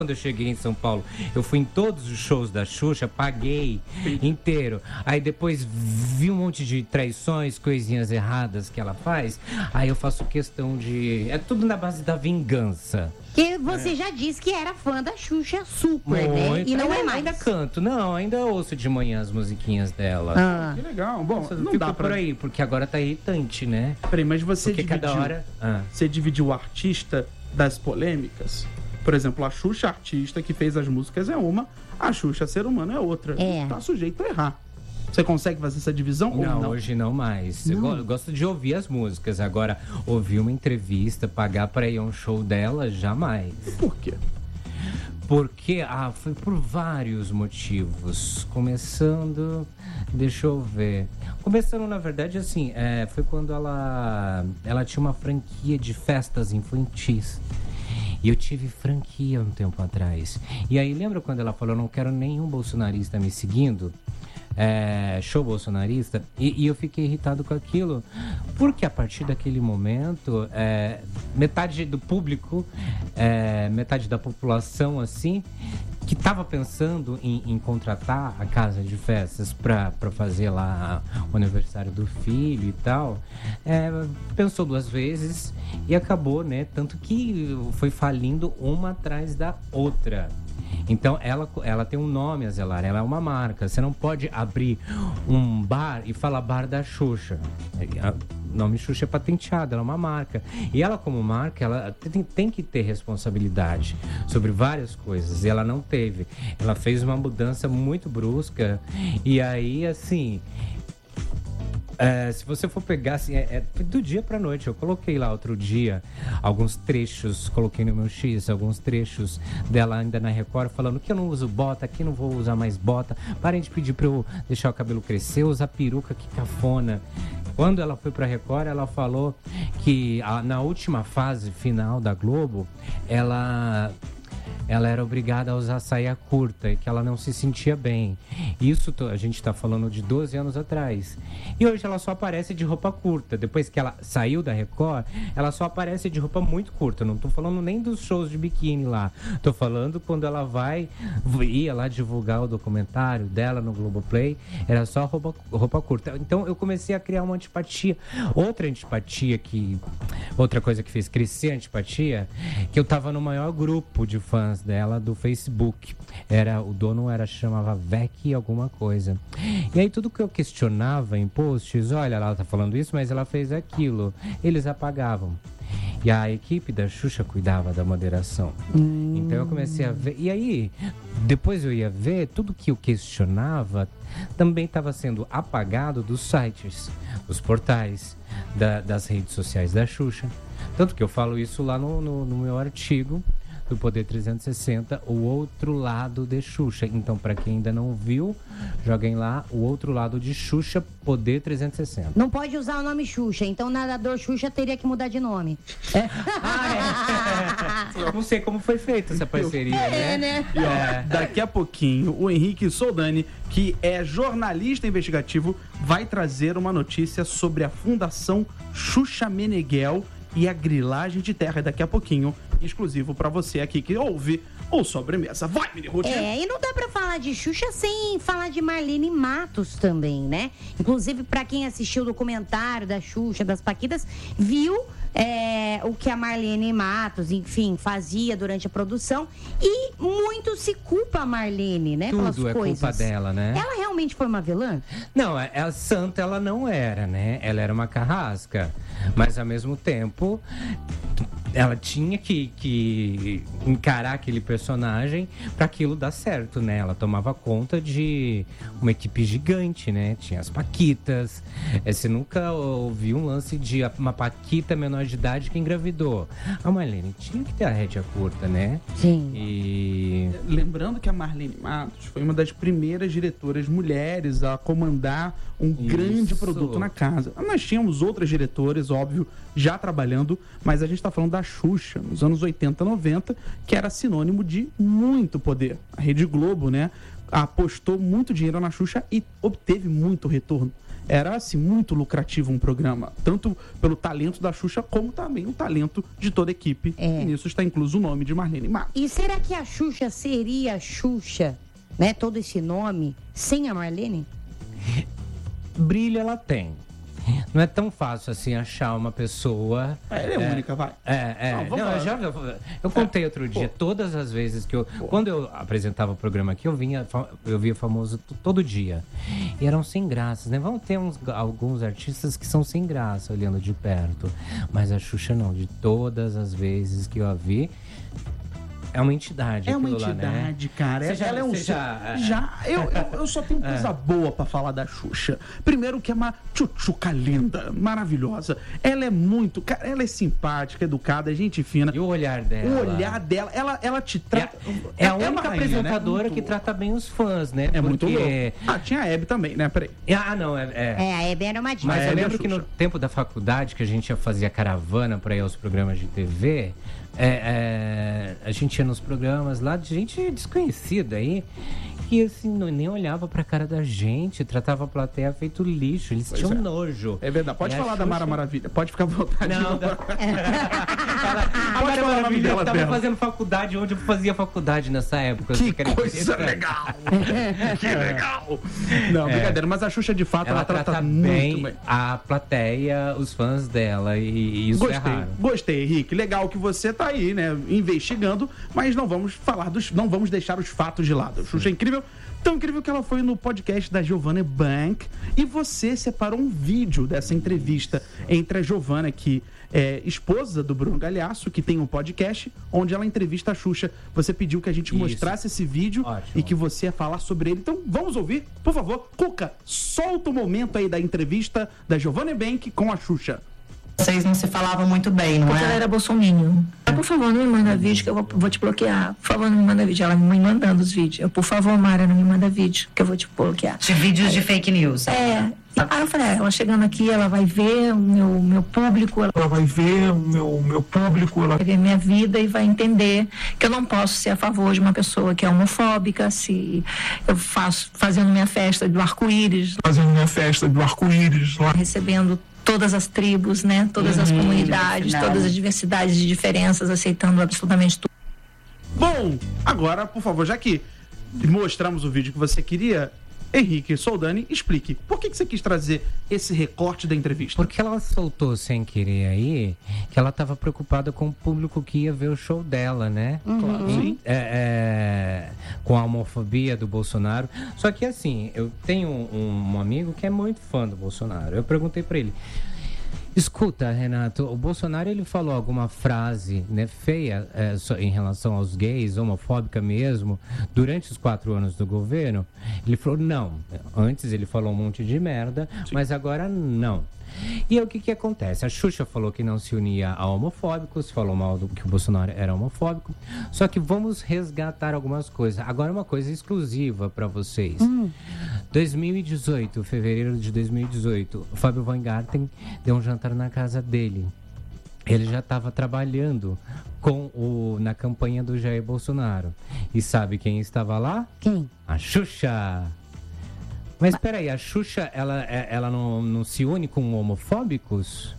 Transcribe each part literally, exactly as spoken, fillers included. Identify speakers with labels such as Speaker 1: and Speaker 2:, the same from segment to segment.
Speaker 1: Quando eu cheguei em São Paulo, eu fui em todos os shows da Xuxa, paguei inteiro. Aí depois vi um monte de traições, coisinhas erradas que ela faz. Aí eu faço questão de... É tudo na base da vingança.
Speaker 2: Que você é. já disse que era fã da Xuxa super,
Speaker 1: Muito.
Speaker 2: né? E não
Speaker 1: ainda,
Speaker 2: é mais.
Speaker 1: Ainda canto, não, ainda ouço de manhã as musiquinhas dela.
Speaker 2: Ah.
Speaker 3: Que legal. Bom,
Speaker 1: Nossa,
Speaker 3: não
Speaker 1: fico
Speaker 3: dá pra...
Speaker 1: por aí, porque agora tá irritante, né?
Speaker 3: Peraí, mas você
Speaker 1: porque
Speaker 3: dividiu...
Speaker 1: cada hora... Ah.
Speaker 3: Você dividiu o artista das polêmicas? Por exemplo, a Xuxa artista que fez as músicas é uma, a Xuxa ser humano é outra.
Speaker 2: É.
Speaker 3: Tá sujeito a errar. Você consegue fazer essa divisão
Speaker 1: Não,
Speaker 3: ou não?
Speaker 1: hoje não mais.
Speaker 2: Não.
Speaker 1: Eu, go- eu gosto de ouvir as músicas. Agora, ouvir uma entrevista, pagar pra ir a um show dela, jamais.
Speaker 3: Por quê?
Speaker 1: Porque, ah, foi por vários motivos. Começando, deixa eu ver. Começando, na verdade, assim, é, foi quando ela, ela tinha uma franquia de festas infantis. E eu tive franquia um tempo atrás. E aí, lembra quando ela falou, não quero nenhum bolsonarista me seguindo? É, show bolsonarista. E, e eu fiquei irritado com aquilo. Porque a partir daquele momento, é, metade do público, é, metade da população, assim, que estava pensando em, em contratar a casa de festas para fazer lá o aniversário do filho e tal, é, pensou duas vezes e acabou, né? Tanto que foi falindo uma atrás da outra. Então, ela, ela tem um nome a zelar, ela é uma marca. Você não pode abrir um bar e falar bar da Xuxa. O nome Xuxa é patenteado, ela é uma marca. E ela, como marca, ela tem, tem que ter responsabilidade sobre várias coisas. E ela não teve. Ela fez uma mudança muito brusca. E aí, assim... É, se você for pegar, assim, é, é do dia pra noite. Eu coloquei lá outro dia alguns trechos, coloquei no meu X, alguns trechos dela ainda na Record, falando que eu não uso bota, que não vou usar mais bota. Parem de pedir pra eu deixar o cabelo crescer, usar peruca, que cafona. Quando ela foi pra Record, ela falou que a, na última fase final da Globo, ela... ela era obrigada a usar saia curta e que ela não se sentia bem. Isso a gente está falando de doze anos atrás. E hoje ela só aparece de roupa curta. Depois que ela saiu da Record, ela só aparece de roupa muito curta. Não estou falando nem dos shows de biquíni lá. Estou falando quando ela vai, ia lá divulgar o documentário dela no Globoplay, era só roupa, roupa curta. Então eu comecei a criar uma antipatia. Outra antipatia que... Outra coisa que fez crescer a antipatia, que eu estava no maior grupo de fãs dela do Facebook. Era, o dono era, chamava Vec alguma coisa. E aí tudo que eu questionava em posts, olha, ela tá falando isso, mas ela fez aquilo. Eles apagavam. E a equipe da Xuxa cuidava da moderação. Hum. Então eu comecei a ver. E aí, depois eu ia ver, tudo que eu questionava também estava sendo apagado dos sites, dos portais, da, das redes sociais da Xuxa. Tanto que eu falo isso lá no, no, no meu artigo do Poder trezentos e sessenta, o outro lado de Xuxa. Então, para quem ainda não viu, joguem lá o outro lado de Xuxa, Poder trezentos e sessenta.
Speaker 2: Não pode usar o nome Xuxa, então o nadador Xuxa teria que mudar de nome. É.
Speaker 1: Ah, é. Não sei como foi feita essa parceria,
Speaker 2: é,
Speaker 1: né?
Speaker 2: né?
Speaker 3: E, ó, daqui a pouquinho, o Henrique Soldani, que é jornalista investigativo, vai trazer uma notícia sobre a Fundação Xuxa Meneghel e a grilagem de terra daqui a pouquinho, exclusivo pra você aqui que ouve o Sobremesa. Vai, Mini Ruth!
Speaker 2: É, e não dá pra falar de Xuxa sem falar de Marlene Matos também, né? Inclusive, pra quem assistiu o documentário da Xuxa, das Paquitas, viu é, o que a Marlene Matos, enfim, fazia durante a produção, e muito se culpa a Marlene, né?
Speaker 1: Tudo
Speaker 2: pelas
Speaker 1: é
Speaker 2: coisas.
Speaker 1: culpa dela, né?
Speaker 2: Ela realmente foi uma vilã?
Speaker 1: Não, a, a santa ela não era, né? Ela era uma carrasca, mas ao mesmo tempo ela tinha que, que encarar aquele personagem para aquilo dar certo, né? Ela tomava conta de uma equipe gigante, né? Tinha as Paquitas. Você nunca ouviu um lance de uma Paquita menor de idade que engravidou. A Marlene tinha que ter a rédea curta, né?
Speaker 2: Sim.
Speaker 1: E...
Speaker 3: Lembrando que a Marlene Matos foi uma das primeiras diretoras mulheres a comandar um
Speaker 1: Isso.
Speaker 3: grande produto na casa. Nós tínhamos outras diretoras, óbvio, já trabalhando, mas a gente está falando da Xuxa, nos anos oitenta, noventa, que era sinônimo de muito poder. A Rede Globo, né, apostou muito dinheiro na Xuxa e obteve muito retorno. era assim, muito lucrativo um programa, tanto pelo talento da Xuxa, como também o talento de toda a equipe.
Speaker 2: É.
Speaker 3: E nisso está incluso o nome de Marlene Matos.
Speaker 2: E será que a Xuxa seria a Xuxa, né? Todo esse nome, sem a Marlene?
Speaker 1: Brilho ela tem. Não é tão fácil assim achar uma pessoa.
Speaker 3: É, ela é, é única, vai.
Speaker 1: É, é.
Speaker 3: Não,
Speaker 1: Não,
Speaker 3: vamos lá.
Speaker 1: eu, já, eu, eu contei outro dia,
Speaker 3: Pô.
Speaker 1: todas as vezes que eu.
Speaker 3: Pô.
Speaker 1: Quando eu apresentava o programa aqui, eu vinha, eu via famoso t- todo dia. E eram sem graças, né? Vão ter uns, alguns artistas que são sem graça olhando de perto. Mas a Xuxa não, de todas as vezes que eu a vi. É uma entidade.
Speaker 3: É uma
Speaker 1: aquilo lá, né?
Speaker 3: entidade, cara.
Speaker 1: Você já-
Speaker 3: ela é um
Speaker 1: você já-
Speaker 3: já eu, eu, eu só tenho coisa boa pra falar da Xuxa. Primeiro que é uma tchutchuca linda, maravilhosa. Ela é muito, cara, ela é simpática, educada, gente fina.
Speaker 1: E o olhar dela?
Speaker 3: O olhar dela, ela, ela te
Speaker 1: É,
Speaker 3: trata.
Speaker 1: é a
Speaker 3: uma
Speaker 1: única
Speaker 3: rainha,
Speaker 1: apresentadora
Speaker 3: né?
Speaker 1: que
Speaker 3: Muito-
Speaker 1: trata bem os fãs, né?
Speaker 3: É muito louco.
Speaker 1: Porque...
Speaker 3: Ah, tinha a Hebe também, né? Peraí.
Speaker 1: Ah, não, é... é...
Speaker 2: É, a Hebe era uma diva.
Speaker 1: Mas
Speaker 3: Mas
Speaker 1: eu
Speaker 3: é
Speaker 1: lembro
Speaker 3: da
Speaker 1: que no
Speaker 3: Xuxa.
Speaker 1: tempo da faculdade, que a gente ia fazer a caravana para ir aos programas de T V, é, é, a gente ia nos programas lá de gente desconhecida aí, que assim, não, nem olhava pra cara da gente, tratava a plateia feito lixo, eles
Speaker 3: Pois
Speaker 1: tinham
Speaker 3: é.
Speaker 1: nojo.
Speaker 3: É verdade. Pode
Speaker 1: E a
Speaker 3: falar da
Speaker 1: Xuxa-
Speaker 3: Mara Maravilha. Pode ficar à vontade.
Speaker 1: Não, da... Ela- a
Speaker 3: Pode
Speaker 1: Mara
Speaker 3: falar o nome
Speaker 1: Maravilha
Speaker 3: dela,
Speaker 1: tava
Speaker 3: dela.
Speaker 1: fazendo faculdade onde eu fazia faculdade nessa época.
Speaker 3: Que
Speaker 1: você quer
Speaker 3: coisa
Speaker 1: dizer?
Speaker 3: legal! Que legal! Não,
Speaker 1: É.
Speaker 3: brincadeira, mas a Xuxa de fato ela,
Speaker 1: Ela
Speaker 3: trata,
Speaker 1: trata
Speaker 3: muito
Speaker 1: bem
Speaker 3: bem.
Speaker 1: a plateia, os fãs dela, e, e isso é
Speaker 3: Gostei,
Speaker 1: raro.
Speaker 3: gostei, Henrique. Legal que você tá aí, né, investigando, mas não vamos falar dos. Não vamos deixar os fatos de lado. Xuxa é incrível. Tão incrível que ela foi no podcast da Giovanna Bank e você separou um vídeo dessa entrevista entre a Giovanna, que é esposa do Bruno Galhaço, que tem um podcast onde ela entrevista a Xuxa. Você pediu que a gente
Speaker 1: Isso.
Speaker 3: mostrasse esse vídeo
Speaker 1: Ótimo.
Speaker 3: e que você ia falar sobre ele. Então vamos ouvir, por favor. Cuca, solta o momento aí da entrevista da Giovanna Bank com a Xuxa.
Speaker 4: Vocês não se falavam muito bem, não
Speaker 5: Porque ela
Speaker 4: é?
Speaker 5: era bolsominion. Por favor, não me manda vídeo que eu vou, vou te bloquear. Por favor, não me manda vídeo. Ela me mandando os vídeos. Eu, por favor, Mara, não me manda vídeo que eu vou te bloquear.
Speaker 4: De vídeos de fake news.
Speaker 5: É. Aí eu falei, é, ela chegando aqui, ela vai ver o meu, meu público, ela
Speaker 6: Ela vai ver o meu, meu público, ela
Speaker 5: vai ver minha vida e vai entender que eu não posso ser a favor de uma pessoa que é homofóbica, se eu faço fazendo minha festa do arco-íris,
Speaker 6: fazendo minha festa do arco-íris lá.
Speaker 5: recebendo todas as tribos, né? Todas as comunidades,
Speaker 4: diversidade.
Speaker 5: todas as diversidades e diferenças, aceitando absolutamente tudo.
Speaker 3: Bom, agora, por favor, já que mostramos o vídeo que você queria, Henrique Soldani, explique, por que que você quis trazer esse recorte da entrevista?
Speaker 1: Porque ela soltou sem querer aí que ela estava preocupada com o público que ia ver o show dela, né?
Speaker 3: Claro, sim.
Speaker 1: É, é, com a homofobia do Bolsonaro. Só que assim, eu tenho um, um amigo que é muito fã do Bolsonaro. Eu perguntei pra ele: escuta, Renato, o Bolsonaro ele falou alguma frase, né, feia é, só em relação aos gays, homofóbica mesmo, durante os quatro anos do governo? Ele falou não. Antes ele falou um monte de merda, mas agora não. E aí, o que que acontece? A Xuxa falou que não se unia a homofóbicos, falou mal do que o Bolsonaro era homofóbico. Só que vamos resgatar algumas coisas. Agora uma coisa exclusiva para vocês. dois mil e dezoito, fevereiro de dois mil e dezoito, o Fábio Weingarten deu um jantar na casa dele. Ele já estava trabalhando com o, na campanha do Jair Bolsonaro. E sabe quem estava lá?
Speaker 2: Quem?
Speaker 1: A Xuxa. Mas peraí, a Xuxa, ela, é- ela não, não se une com homofóbicos?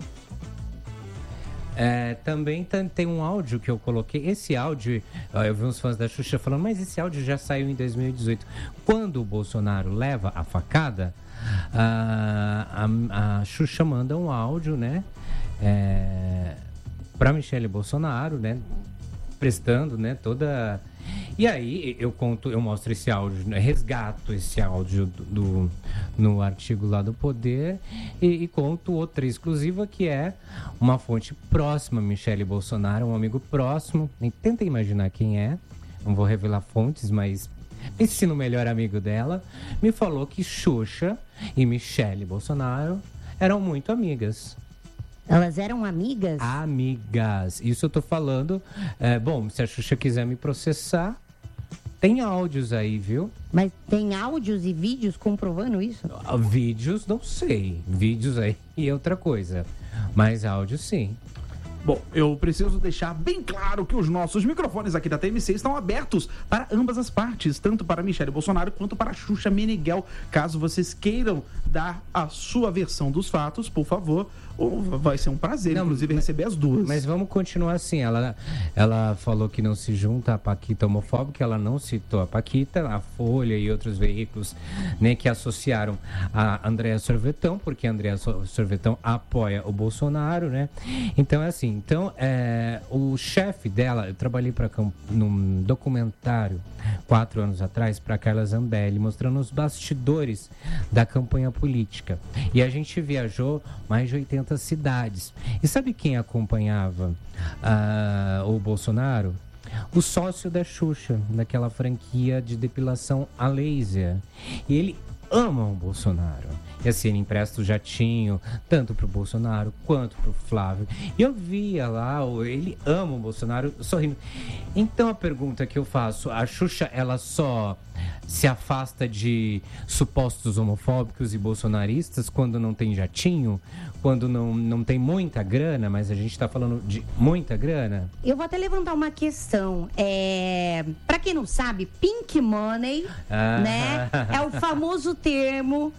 Speaker 1: É, também tem, tem um áudio que eu coloquei. Esse áudio, ó, eu vi uns fãs da Xuxa falando, mas esse áudio já saiu em dois mil e dezoito. Quando o Bolsonaro leva a facada, a, a, a Xuxa manda um áudio, né? É, para Michele Bolsonaro, né? Prestando, né? Toda... E aí eu conto, eu mostro esse áudio, né, resgato esse áudio do, do- no artigo lá do Poder e, e conto outra exclusiva que é uma fonte próxima a Michele Bolsonaro, um amigo próximo, nem tenta imaginar quem é, não vou revelar fontes, mas pense no melhor amigo dela, me falou que Xuxa e Michele Bolsonaro eram muito amigas.
Speaker 2: Elas eram amigas?
Speaker 1: Amigas. Isso eu tô falando. É, bom, se a Xuxa quiser me processar, tem áudios aí, viu?
Speaker 2: Mas tem áudios e vídeos comprovando isso?
Speaker 1: Ah, Vídeos, não sei. Vídeos aí e outra coisa. Mas áudios, sim.
Speaker 3: Bom, eu preciso deixar bem claro que os nossos microfones aqui da T M C estão abertos para ambas as partes, tanto para Michele Bolsonaro quanto para Xuxa Meneghel. Caso vocês queiram dar a sua versão dos fatos, por favor, vai ser um prazer, não, inclusive, mas, receber as duas.
Speaker 1: Mas vamos continuar assim. Ela, ela falou que não se junta à Paquita homofóbica, ela não citou a Paquita, a Folha e outros veículos, né, que associaram a Andréa Sorvetão, porque a Andréa Sorvetão apoia o Bolsonaro, né? Então é assim. Então, é, o chefe dela, eu trabalhei para num documentário quatro anos atrás para Carla Zambelli, mostrando os bastidores da campanha política. E a gente viajou mais de oitenta cidades. E sabe quem acompanhava uh, o Bolsonaro? O sócio da Xuxa, daquela franquia de depilação a laser. E ele ama o Bolsonaro. E assim, ele empresta o jatinho, tanto pro Bolsonaro quanto pro Flávio. E eu via lá, ele ama o Bolsonaro sorrindo. Então a pergunta que eu faço, a Xuxa, ela só se afasta de supostos homofóbicos e bolsonaristas quando não tem jatinho? Quando não, não tem muita grana, mas a gente tá falando de muita grana?
Speaker 2: Eu vou até levantar uma questão. É... Pra quem não sabe, pink money, ah. né? É o famoso termo...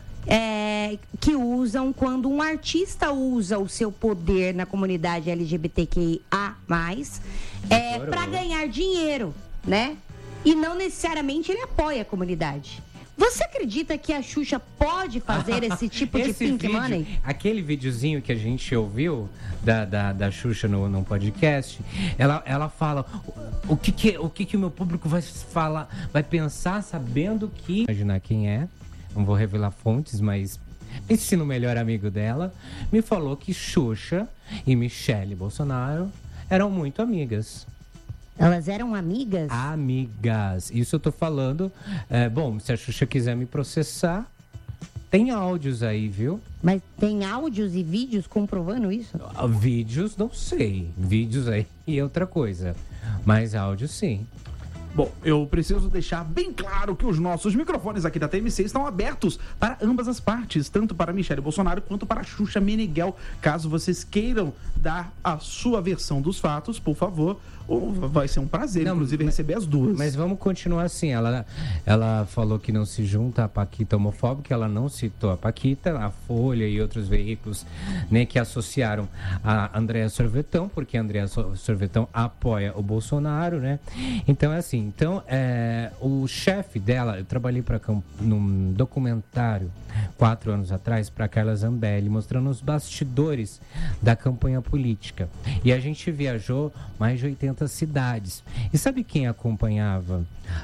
Speaker 2: É, que usam quando um artista usa o seu poder na comunidade L G B T Q I A mais, é, para ganhar dinheiro, né? E não necessariamente ele apoia a comunidade. Você acredita que a Xuxa pode fazer esse tipo esse de pink
Speaker 1: vídeo,
Speaker 2: money?
Speaker 1: Aquele videozinho que a gente ouviu da, da, da Xuxa no, no podcast, ela, ela fala o que que, o que que o meu público vai falar, vai pensar sabendo que... Imaginar quem é. Não vou revelar fontes, mas esse no melhor amigo dela me falou que Xuxa e Michele Bolsonaro eram muito amigas.
Speaker 2: Elas eram amigas?
Speaker 1: Amigas. Isso eu tô falando. É, bom, se a Xuxa quiser me processar, tem áudios aí, viu?
Speaker 2: Mas tem áudios e vídeos comprovando isso?
Speaker 1: Vídeos, não sei. Vídeos aí e outra coisa. Mas áudios, sim.
Speaker 3: Bom, eu preciso deixar bem claro que os nossos microfones aqui da T M C estão abertos para ambas as partes, tanto para Michele Bolsonaro quanto para Xuxa Meneghel. Caso vocês queiram dar a sua versão dos fatos, por favor, vai ser um prazer, não, inclusive, mas, receber as duas.
Speaker 1: Mas vamos continuar assim. Ela, ela falou que não se junta à Paquita homofóbica, ela não citou a Paquita, a Folha e outros veículos, né, que associaram a Andréa Sorvetão, porque a Andréa Sorvetão apoia o Bolsonaro, né? Então é assim. Então, é, o chefe dela, eu trabalhei para num documentário quatro anos atrás para Carla Zambelli, mostrando os bastidores da campanha política. E a gente viajou mais de oitenta cidades. E sabe quem acompanhava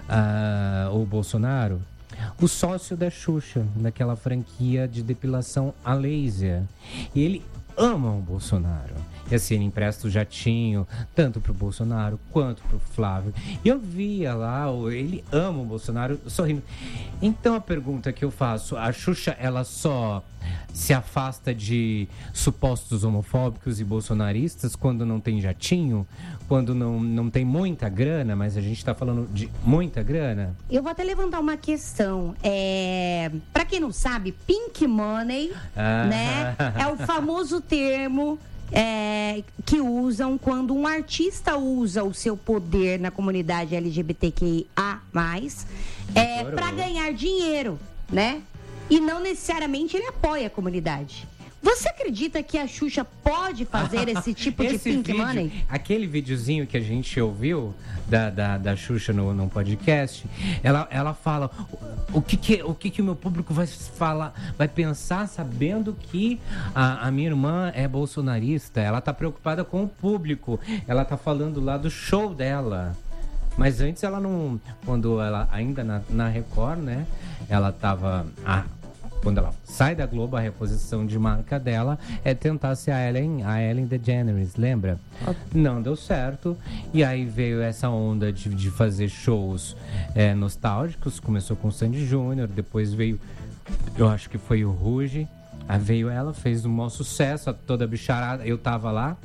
Speaker 1: uh, o Bolsonaro? O sócio da Xuxa, daquela franquia de depilação a laser. E ele ama o Bolsonaro. E assim, ele empresta o jatinho, tanto pro Bolsonaro quanto pro Flávio. E eu via lá, ele ama o Bolsonaro sorrindo. Então a pergunta que eu faço, a Xuxa, ela só se afasta de supostos homofóbicos e bolsonaristas quando não tem jatinho? Quando não, não tem muita grana, mas a gente tá falando de muita grana?
Speaker 2: Eu vou até levantar uma questão. É... Pra quem não sabe, pink money, ah. né? É o famoso termo... É, que usam quando um artista usa o seu poder na comunidade L G B T Q I A mais, é, para ganhar dinheiro, né? E não necessariamente ele apoia a comunidade. Você acredita que a Xuxa pode fazer esse tipo esse de pink
Speaker 1: vídeo,
Speaker 2: money?
Speaker 1: Aquele videozinho que a gente ouviu da, da, da Xuxa no, no podcast, ela, ela fala o que que, o que que o meu público vai falar, vai pensar sabendo que a, a minha irmã é bolsonarista. Ela tá preocupada com o público. Ela tá falando lá do show dela. Mas antes ela não... Quando ela ainda na, na Record, né? Ela tava... Ah, quando ela sai da Globo, a reposição de marca dela é tentar ser a Ellen, a Ellen DeGeneres, lembra? Não deu certo. E aí veio essa onda de, de fazer shows é, nostálgicos. Começou com o Sandy Júnior, depois veio, eu acho que foi o Ruge. Aí veio ela, fez um maior sucesso, toda a bicharada. Eu tava lá.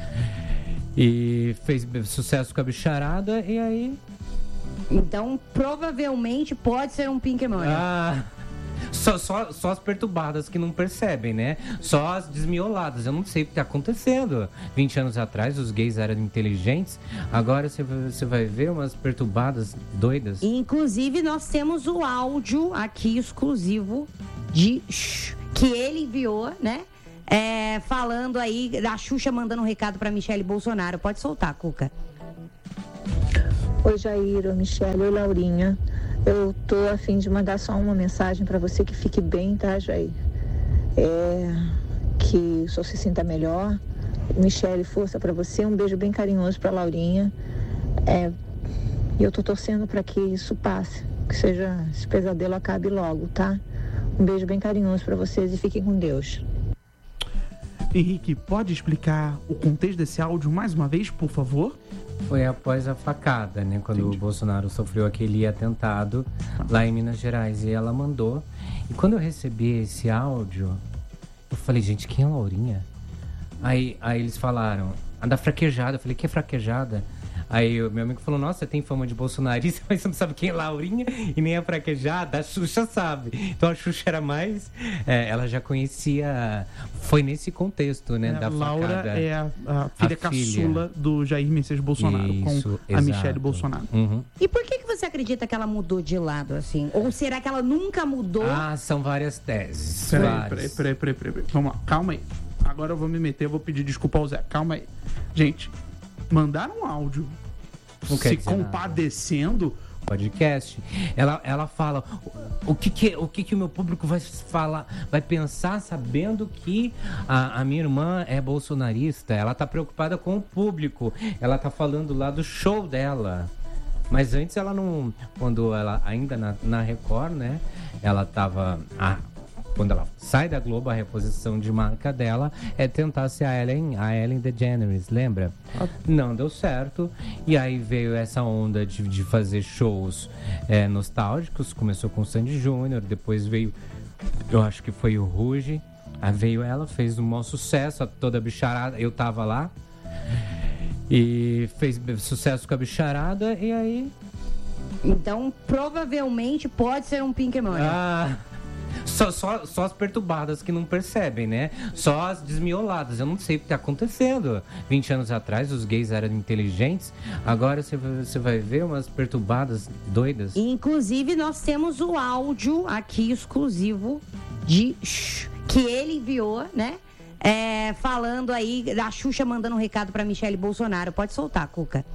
Speaker 1: E fez sucesso com a bicharada, e aí...
Speaker 2: Então, provavelmente pode ser um pink money.
Speaker 1: Ah... Só, só, só as perturbadas que não percebem, né? Só as desmioladas. Eu não sei o que está acontecendo. vinte anos atrás, os gays eram inteligentes. Agora você, você vai ver umas perturbadas doidas.
Speaker 2: Inclusive, nós temos o áudio aqui exclusivo de que ele enviou, né? É, falando aí da Xuxa mandando um recado para Michele Bolsonaro. Pode soltar, Cuca.
Speaker 7: Oi, Jair, oi, Michele, oi, Laurinha. Eu tô a fim de mandar só uma mensagem para você que fique bem, tá, Jair? É, que o senhor se sinta melhor. Michele, força para você. Um beijo bem carinhoso para Laurinha. É, e eu tô torcendo para que isso passe, que seja, esse pesadelo acabe logo, tá? Um beijo bem carinhoso para vocês e fiquem com Deus.
Speaker 3: Henrique, pode explicar o contexto desse áudio mais uma vez, por favor?
Speaker 1: Foi após a facada, né? Quando Entendi. o Bolsonaro sofreu aquele atentado lá em Minas Gerais. E ela mandou. E quando eu recebi esse áudio, eu falei, gente, quem é a Laurinha? Aí, aí eles falaram, a da fraquejada. Eu falei, que é fraquejada? Aí o meu amigo falou, nossa, você tem fama de bolsonarista, mas você não sabe quem é Laurinha e nem a fraquejada. A Xuxa sabe. Então a Xuxa era mais... É, ela já conhecia... Foi nesse contexto, né, é, da
Speaker 3: Laura
Speaker 1: facada.
Speaker 3: é a, a filha
Speaker 1: a
Speaker 3: caçula
Speaker 1: filha.
Speaker 3: do Jair Messias Bolsonaro,
Speaker 1: Isso,
Speaker 3: com a Michele Bolsonaro.
Speaker 1: Uhum.
Speaker 2: E por que, que você acredita que ela mudou de lado, assim? Ou será que ela nunca mudou?
Speaker 1: Ah, são várias teses.
Speaker 3: Peraí,
Speaker 1: várias.
Speaker 3: peraí, peraí, peraí, peraí. Vamos lá, calma aí. Agora eu vou me meter, eu vou pedir desculpa ao Zé. Calma aí. Gente, mandaram um áudio
Speaker 1: Não
Speaker 3: se compadecendo...
Speaker 1: Nada. Podcast. Ela, ela fala o que que, o que que o meu público vai falar, vai pensar sabendo que a, a minha irmã é bolsonarista. Ela tá preocupada com o público. Ela tá falando lá do show dela. Mas antes ela não... Quando ela ainda na, na Record, né? Ela tava... Ah, quando ela sai da Globo, a reposição de marca dela é tentar ser a Ellen, a Ellen DeGeneres, lembra? Não deu certo. E aí veio essa onda de, de fazer shows é, nostálgicos. Começou com o Sandy Júnior, depois veio, eu acho que foi o Ruge. Aí veio ela, fez um maior sucesso, toda a bicharada. Eu tava lá. E fez sucesso com a bicharada, e aí...
Speaker 2: Então, provavelmente, pode ser um Pink Money.
Speaker 1: Ah... Só, só, só as perturbadas que não percebem, né? Só as desmioladas. Eu não sei o que está acontecendo. vinte anos atrás, os gays eram inteligentes. Agora você, você vai ver umas perturbadas doidas.
Speaker 2: Inclusive, nós temos o áudio aqui exclusivo de que ele enviou, né? É, falando aí da Xuxa mandando um recado para Michele Bolsonaro. Pode soltar, Cuca.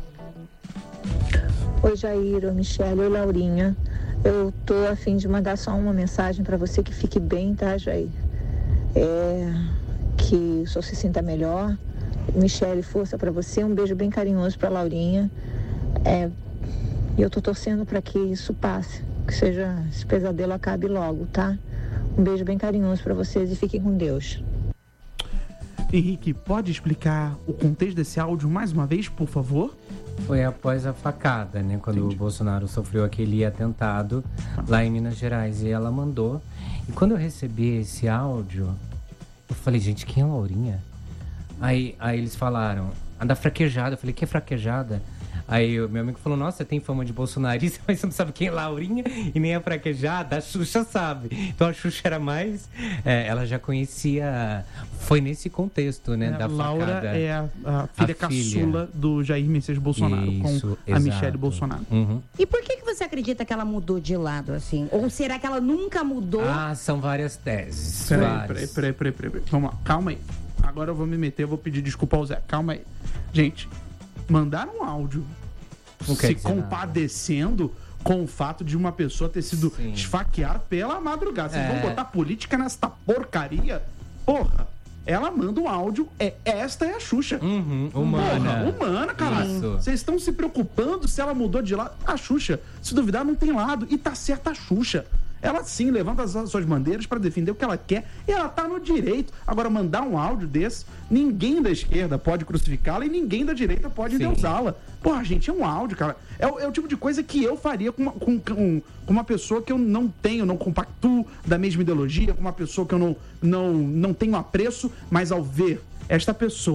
Speaker 7: Oi, Jair, oi, Michele, oi, Laurinha. Eu tô a fim de mandar só uma mensagem para você que fique bem, tá, Jair? É, que o senhor se sinta melhor. Michele, força para você. Um beijo bem carinhoso para Laurinha. É, e eu tô torcendo para que isso passe, que seja, esse pesadelo acabe logo, tá? Um beijo bem carinhoso para vocês e fiquem com Deus.
Speaker 3: Henrique, pode explicar o contexto desse áudio mais uma vez, por favor?
Speaker 1: Foi após a facada, né? Quando Entendi. o Bolsonaro sofreu aquele atentado lá em Minas Gerais. E ela mandou. E quando eu recebi esse áudio, eu falei, gente, quem é a Laurinha? Aí, aí eles falaram, a da fraquejada. Eu falei, que é fraquejada? Aí o meu amigo falou, nossa, você tem fama de bolsonarista, mas você não sabe quem é Laurinha e nem a fraquejada. A Xuxa sabe. Então a Xuxa era mais... É, ela já conhecia... Foi nesse contexto, né,
Speaker 3: é,
Speaker 1: da
Speaker 3: Laura
Speaker 1: facada.
Speaker 3: é a, a filha
Speaker 1: a
Speaker 3: caçula
Speaker 1: filha.
Speaker 3: do Jair Messias Bolsonaro,
Speaker 1: Isso,
Speaker 3: com a
Speaker 1: exato.
Speaker 3: Michele Bolsonaro.
Speaker 1: Uhum.
Speaker 2: E por que, que você acredita que ela mudou de lado, assim? Ou será que ela nunca mudou?
Speaker 1: Ah, são várias teses.
Speaker 3: Peraí,
Speaker 1: várias.
Speaker 3: peraí, peraí, peraí, peraí. Vamos lá, calma aí. Agora eu vou me meter, eu vou pedir desculpa ao Zé. Calma aí. Gente, mandaram um áudio
Speaker 1: Não
Speaker 3: se compadecendo nada. com o fato de uma pessoa ter sido Sim. esfaqueada pela madrugada. Vocês é. vão botar política nesta porcaria? Porra, ela manda um áudio, é, esta é a Xuxa.
Speaker 1: Uhum, humana.
Speaker 3: Porra, humana, caralho. Vocês estão se preocupando se ela mudou de lado. A Xuxa, se duvidar, não tem lado. E tá certa a Xuxa. Ela sim levanta as suas bandeiras para defender o que ela quer e ela tá no direito. Agora, mandar um áudio desse, ninguém da esquerda pode crucificá-la e ninguém da direita pode endeusá-la. Porra, gente, é um áudio, cara. É, é o tipo de coisa que eu faria com uma, com, com, com uma pessoa que eu não tenho, não compactuo da mesma ideologia, com uma pessoa que eu não, não, não tenho apreço, mas ao ver esta pessoa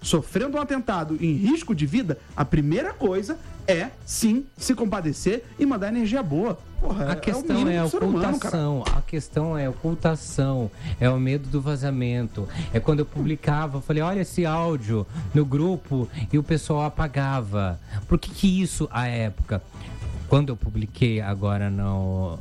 Speaker 3: sofrendo um atentado em risco de vida, a primeira coisa é, sim, se compadecer e mandar energia boa. Porra,
Speaker 1: A questão
Speaker 3: é, o
Speaker 1: é a
Speaker 3: do ser humano,
Speaker 1: ocultação, a questão é a ocultação, é o medo do vazamento. É quando eu publicava, eu falei, olha esse áudio no grupo e o pessoal apagava. Por que que isso, à época, quando eu publiquei agora no...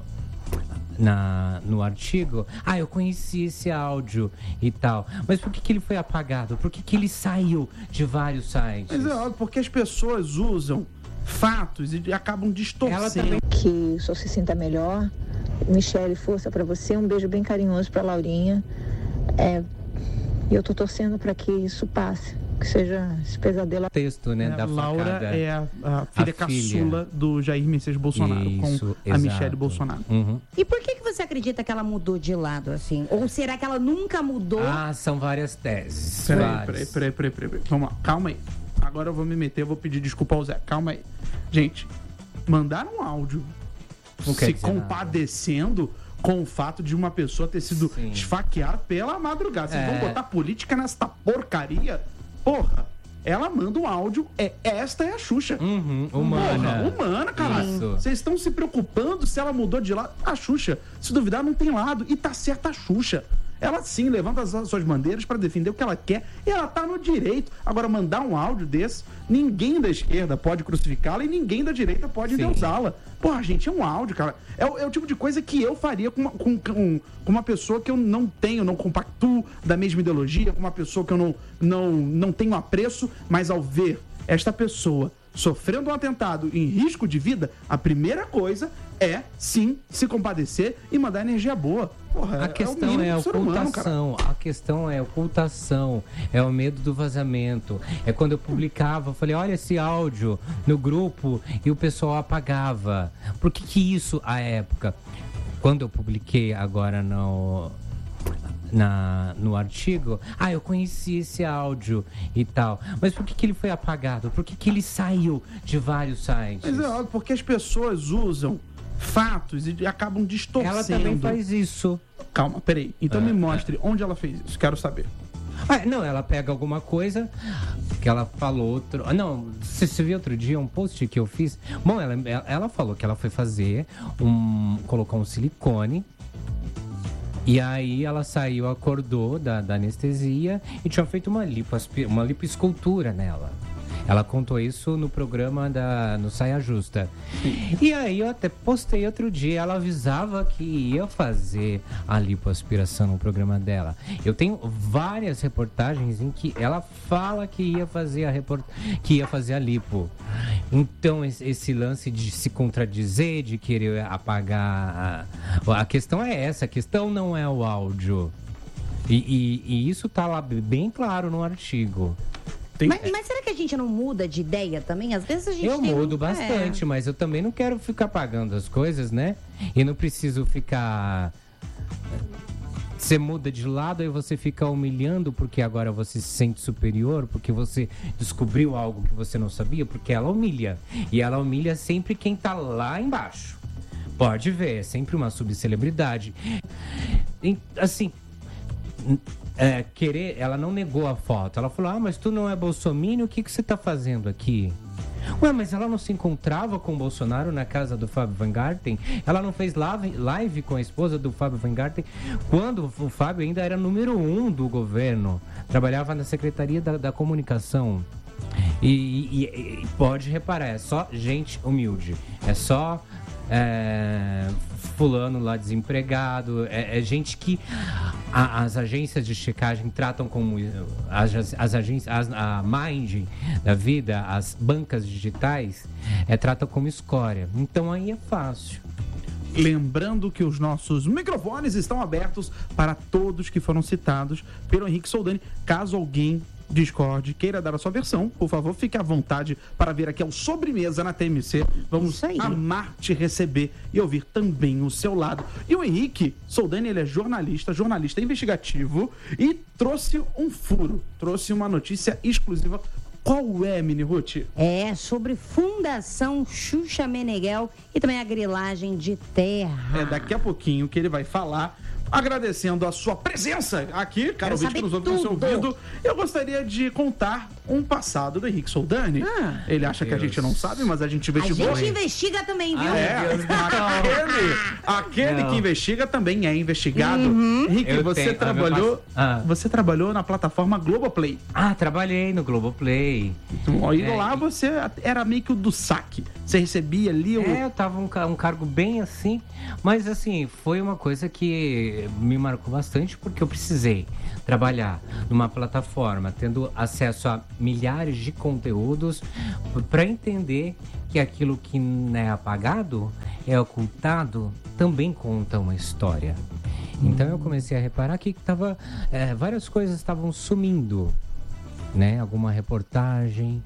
Speaker 1: Na, no artigo, ah, eu conheci esse áudio e tal, mas por que que ele foi apagado? Por que que ele saiu de vários sites?
Speaker 3: Mas é óbvio, porque as pessoas usam fatos e acabam distorcendo.
Speaker 1: Também...
Speaker 7: Que o senhor se sinta melhor. Michele, força pra você. Um beijo bem carinhoso pra Laurinha. É, e eu tô torcendo pra que isso passe. Que seja esse pesadelo.
Speaker 1: Texto, né,
Speaker 3: É,
Speaker 1: da
Speaker 3: Laura
Speaker 1: facada.
Speaker 3: é a, a filha
Speaker 1: A
Speaker 3: caçula
Speaker 1: filha.
Speaker 3: do Jair Messias Bolsonaro,
Speaker 1: Isso,
Speaker 3: com a
Speaker 1: exato.
Speaker 3: Michele Bolsonaro.
Speaker 1: Uhum.
Speaker 2: E por que, que você acredita que ela mudou de lado, assim? Ou será que ela nunca mudou?
Speaker 1: Ah, são várias teses.
Speaker 3: Peraí,
Speaker 1: várias.
Speaker 3: peraí, peraí, peraí, peraí, peraí. Vamos lá, calma aí. Agora eu vou me meter, eu vou pedir desculpa ao Zé. Calma aí. Gente, mandar um áudio
Speaker 1: Não quer
Speaker 3: se
Speaker 1: dizer nada.
Speaker 3: compadecendo com o fato de uma pessoa ter sido
Speaker 1: Sim.
Speaker 3: esfaqueada pela madrugada. Vocês
Speaker 1: É.
Speaker 3: vão botar política nessa porcaria? Porra, ela manda um áudio, é, esta é a Xuxa.
Speaker 1: Uhum, humana.
Speaker 3: Porra, humana, caralho.
Speaker 1: Isso.
Speaker 3: Vocês estão se preocupando se ela mudou de lado. A Xuxa, se duvidar, não tem lado. E tá certa a Xuxa. Ela sim levanta as suas bandeiras para defender o que ela quer e ela tá no direito. Agora, mandar um áudio desse, ninguém da esquerda pode crucificá-la e ninguém da direita pode
Speaker 1: Sim.
Speaker 3: endeusá-la. Porra, gente, é um áudio, cara. É, o- é o tipo de coisa que eu faria com uma, com, com- com uma pessoa que eu não tenho, não compactuo da mesma ideologia, com uma pessoa que eu não, não, não tenho apreço, mas ao ver esta pessoa sofrendo um atentado em risco de vida, a primeira coisa é, sim, se compadecer e mandar energia boa. Porra,
Speaker 1: A questão
Speaker 3: mínimo
Speaker 1: é a
Speaker 3: do ser humano, cara.
Speaker 1: ocultação, a questão é a ocultação, é o medo do vazamento. É quando eu publicava, eu falei, olha esse áudio no grupo e o pessoal apagava. Por que que isso, à época, quando eu publiquei agora no... Na, no artigo, ah, eu conheci esse áudio e tal, mas por que que ele foi apagado? Por que que ele saiu de vários sites?
Speaker 3: Mas é óbvio, porque as pessoas usam fatos e acabam distorcendo.
Speaker 1: Ela também faz isso.
Speaker 3: Calma, peraí. Então
Speaker 1: Ah,
Speaker 3: me mostre onde ela fez isso. Quero saber.
Speaker 1: Ah, não, ela pega alguma coisa que ela falou outro. Ah, não, você, você viu outro dia um post que eu fiz? Bom, ela, ela falou que ela foi fazer um. Colocar um silicone. E aí ela saiu, acordou da, da anestesia e tinha feito uma, lipoaspi- uma lipoescultura nela. Ela contou isso no programa da, no Saia Justa. E aí eu até postei outro dia, ela avisava que ia fazer a lipoaspiração no programa dela. Eu tenho várias reportagens em que ela fala que ia fazer a, report... que ia fazer a lipo. Então esse, esse lance de se contradizer, de querer apagar... A, a questão é essa, a questão não é o áudio. E, e, e isso tá lá bem claro no artigo.
Speaker 3: Tem...
Speaker 2: Mas, mas será que a gente não muda de ideia também? Às vezes a gente
Speaker 1: Eu
Speaker 2: tem
Speaker 1: mudo
Speaker 2: um-
Speaker 1: bastante,
Speaker 2: é.
Speaker 1: mas eu também não quero ficar pagando as coisas, né? E não preciso ficar... Você muda de lado e você fica humilhando porque agora você se sente superior, porque você descobriu algo que você não sabia, porque ela humilha. E ela humilha sempre quem tá lá embaixo. Pode ver, é sempre uma subcelebridade. E, assim... É, querer, ela não negou a foto. Ela falou, ah, mas tu não é bolsominion, o que, que você tá fazendo aqui? Ué, mas ela não se encontrava com o Bolsonaro na casa do Fábio Van Garten? Ela não fez live, live com a esposa do Fábio Van Garten quando o Fábio ainda era número um do governo, trabalhava na Secretaria da, da Comunicação. E, e- e pode reparar, é só gente humilde, é só é, fulano lá desempregado, é, é gente que a- as agências de checagem tratam como as, as agências, as, a Mind da vida, as bancas digitais, é, tratam como escória. Então aí é fácil.
Speaker 3: Lembrando que os nossos microfones estão abertos para todos que foram citados pelo Henrique Soldani. Caso alguém discorde, queira dar a sua versão, por favor, fique à vontade para vir aqui ao Sobremesa na T M C. Vamos
Speaker 2: Isso aí.
Speaker 3: amar te receber e ouvir também o seu lado. E o Henrique Soldani, ele é jornalista, jornalista investigativo e trouxe um furo, trouxe uma notícia exclusiva. Qual é, Mini Ruth?
Speaker 2: É sobre Fundação Xuxa Meneghel e também a grilagem de terra.
Speaker 3: É daqui a pouquinho que ele vai falar, agradecendo a sua presença aqui, caro
Speaker 2: Quero
Speaker 3: ouvinte que
Speaker 2: saber
Speaker 3: nos ouve com o seu
Speaker 2: tudo.
Speaker 3: ouvido. Eu gostaria de contar um passado do Henrique Soldani.
Speaker 2: Ah.
Speaker 3: Ele acha que a gente não sabe, mas a gente investigou.
Speaker 2: A gente investiga também, viu?
Speaker 3: É, aquele, aquele
Speaker 1: Não.
Speaker 3: que investiga também é investigado.
Speaker 2: Uhum.
Speaker 3: Henrique,
Speaker 1: Eu
Speaker 3: você
Speaker 1: tenho-
Speaker 3: trabalhou,
Speaker 1: ah.
Speaker 3: você trabalhou na plataforma Globoplay.
Speaker 1: Ah, trabalhei no Globoplay.
Speaker 3: Então, aí
Speaker 1: É,
Speaker 3: lá
Speaker 1: e-
Speaker 3: você era meio que o do saque. Você recebia ali o...
Speaker 1: É, eu tava um, ca- um cargo bem assim, mas assim, foi uma coisa que me marcou bastante porque eu precisei trabalhar numa plataforma, tendo acesso a milhares de conteúdos para entender que aquilo que não é apagado, é ocultado, também conta uma história. Então eu comecei a reparar que tava, é, várias coisas estavam sumindo, né? Alguma reportagem,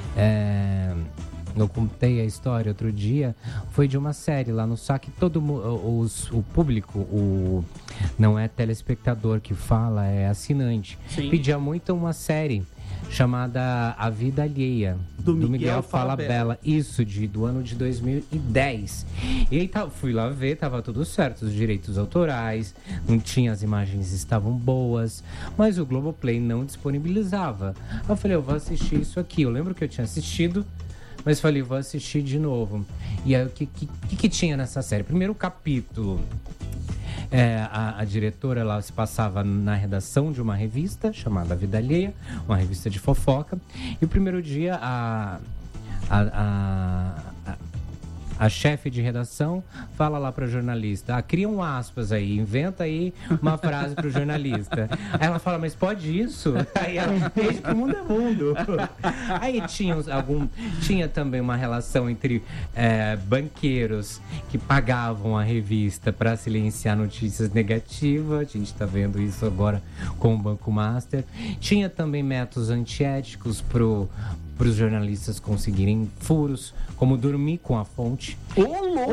Speaker 1: é, eu contei a história outro dia, foi de uma série lá no saque, todo mu- os, o público, o, não é telespectador que fala, é assinante,
Speaker 3: Sim.
Speaker 1: pedia muito uma série chamada A Vida Alheia,
Speaker 3: Do Miguel
Speaker 1: Fala
Speaker 3: Falabella.
Speaker 1: Bella, isso, de, do ano de dois mil e dez. E aí tá, fui lá ver, tava tudo certo, os direitos autorais, não tinha, as imagens estavam boas, mas o Globoplay não disponibilizava. Eu falei, eu vou assistir isso aqui. Eu lembro que eu tinha assistido, mas falei, vou assistir de novo. E aí, o que, que, que, que tinha nessa série? Primeiro capítulo. É, a, a diretora ela se passava na redação de uma revista chamada Vida Alheia, uma revista de fofoca. E o primeiro dia a, a, a, a, a chefe de redação fala lá para o jornalista, ah, cria um aspas aí, inventa aí uma frase para o jornalista. Aí ela fala, mas pode isso? Aí ela entende que o mundo é mundo. Aí tinha, uns- algum, tinha também uma relação entre é, banqueiros que pagavam a revista para silenciar notícias negativas. A gente está vendo isso agora com o Banco Master. Tinha também métodos antiéticos pro para os jornalistas conseguirem furos, como dormir com a fonte.
Speaker 3: Ô, louco!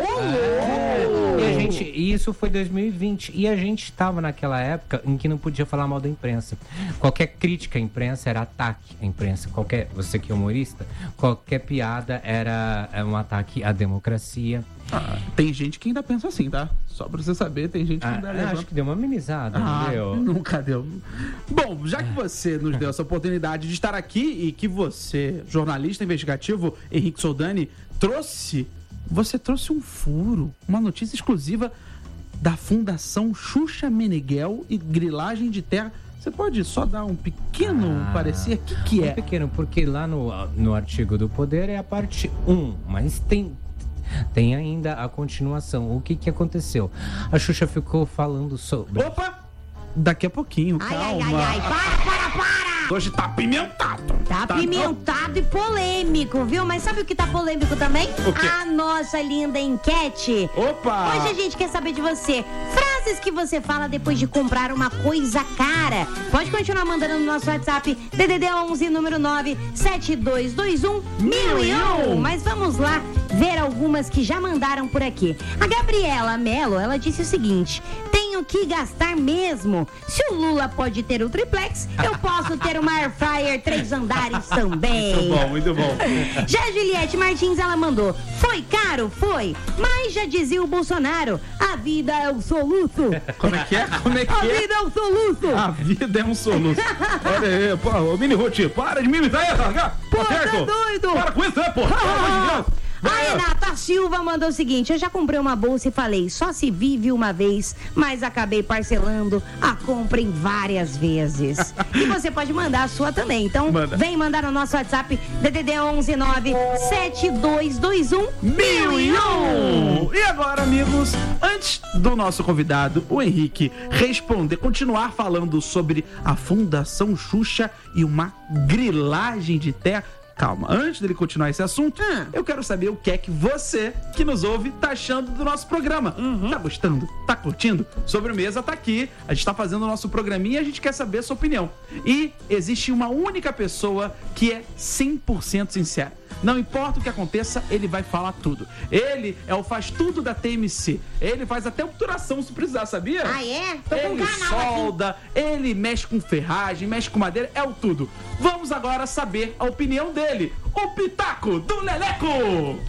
Speaker 1: É, e a gente, e isso foi dois mil e vinte. E a gente estava naquela época em que não podia falar mal da imprensa. Qualquer crítica à imprensa era ataque à imprensa. Qualquer, você que é humorista, qualquer piada era é, um ataque à democracia.
Speaker 3: Ah, tem gente que ainda pensa assim, tá? Só pra você saber, tem gente que
Speaker 1: Ah,
Speaker 3: ainda
Speaker 1: eu
Speaker 3: levanta...
Speaker 1: acho que deu uma amenizada,
Speaker 3: Ah,
Speaker 1: não deu?
Speaker 3: nunca deu. Bom, já que você nos deu essa oportunidade de estar aqui e que você, jornalista investigativo Henrique Soldani, trouxe, você trouxe um furo, uma notícia exclusiva da Fundação Xuxa Meneghel e Grilagem de Terra. Você pode só dar um pequeno
Speaker 1: Ah,
Speaker 3: parecer? O que, que
Speaker 1: Um
Speaker 3: é?
Speaker 1: pequeno, porque lá no, no artigo do poder é a parte um, mas tem... Tem ainda a continuação. O que que aconteceu? A Xuxa ficou falando sobre...
Speaker 3: Opa! Daqui a pouquinho,
Speaker 2: Ai, ai,
Speaker 3: calma.
Speaker 2: ai, ai, para, para, para!
Speaker 3: Hoje tá apimentado.
Speaker 2: Tá apimentado e polêmico, viu? Mas sabe o que tá polêmico também?
Speaker 3: O quê?
Speaker 2: A nossa linda enquete.
Speaker 3: Opa!
Speaker 2: Hoje a gente quer saber de você. Frases que você fala depois de comprar uma coisa cara. Pode continuar mandando no nosso WhatsApp D D D onze, número nove sete dois dois um mil e um. Mas vamos lá ver algumas que já mandaram por aqui. A Gabriela Mello, ela disse o seguinte: tenho que gastar mesmo. Se o Lula pode ter o triplex, eu posso ter uma air fryer três andares também.
Speaker 3: Muito bom, muito bom.
Speaker 2: Já a Juliette Martins, ela mandou: foi caro? Foi. Mas já dizia o Bolsonaro: a vida é um soluço.
Speaker 3: Como é que é? Como é que
Speaker 2: A
Speaker 3: é?
Speaker 2: vida é um soluço.
Speaker 3: A vida é um soluço. Olha aí, pô, ô Mini Ruth, para de me imitar aí, tá?
Speaker 2: Pô, tá doido?
Speaker 3: Para com isso, né, pô? Pelo amor de Deus.
Speaker 2: A
Speaker 3: Vai,
Speaker 2: Renata Silva mandou o seguinte: eu já comprei uma bolsa e falei, só se vive uma vez, mas acabei parcelando a compra em várias vezes. E você pode mandar a sua também. Então,
Speaker 3: Manda.
Speaker 2: vem mandar no nosso WhatsApp D D D onze nove sete dois dois um
Speaker 3: Mil e um! E agora, amigos, antes do nosso convidado, o Henrique, responder, continuar falando sobre a Fundação Xuxa e uma grilagem de terra. Calma, antes dele continuar esse assunto,
Speaker 2: Hum.
Speaker 3: eu quero saber o que é que você, que nos ouve, tá achando do nosso programa. Tá gostando? Tá curtindo? Sobremesa tá aqui, a gente tá fazendo o nosso programinha e a gente quer saber a sua opinião. E existe uma única pessoa que é cem por cento sincera. Não importa o que aconteça, ele vai falar tudo. Ele é o faz tudo da T M C. Ele faz até obturação se precisar, sabia?
Speaker 2: Ah, é? Tô com um
Speaker 3: Ele
Speaker 2: canal aqui.
Speaker 3: solda, ele mexe com ferragem, mexe com madeira, é o tudo. Vamos agora saber a opinião dele. O Pitaco do Leleco.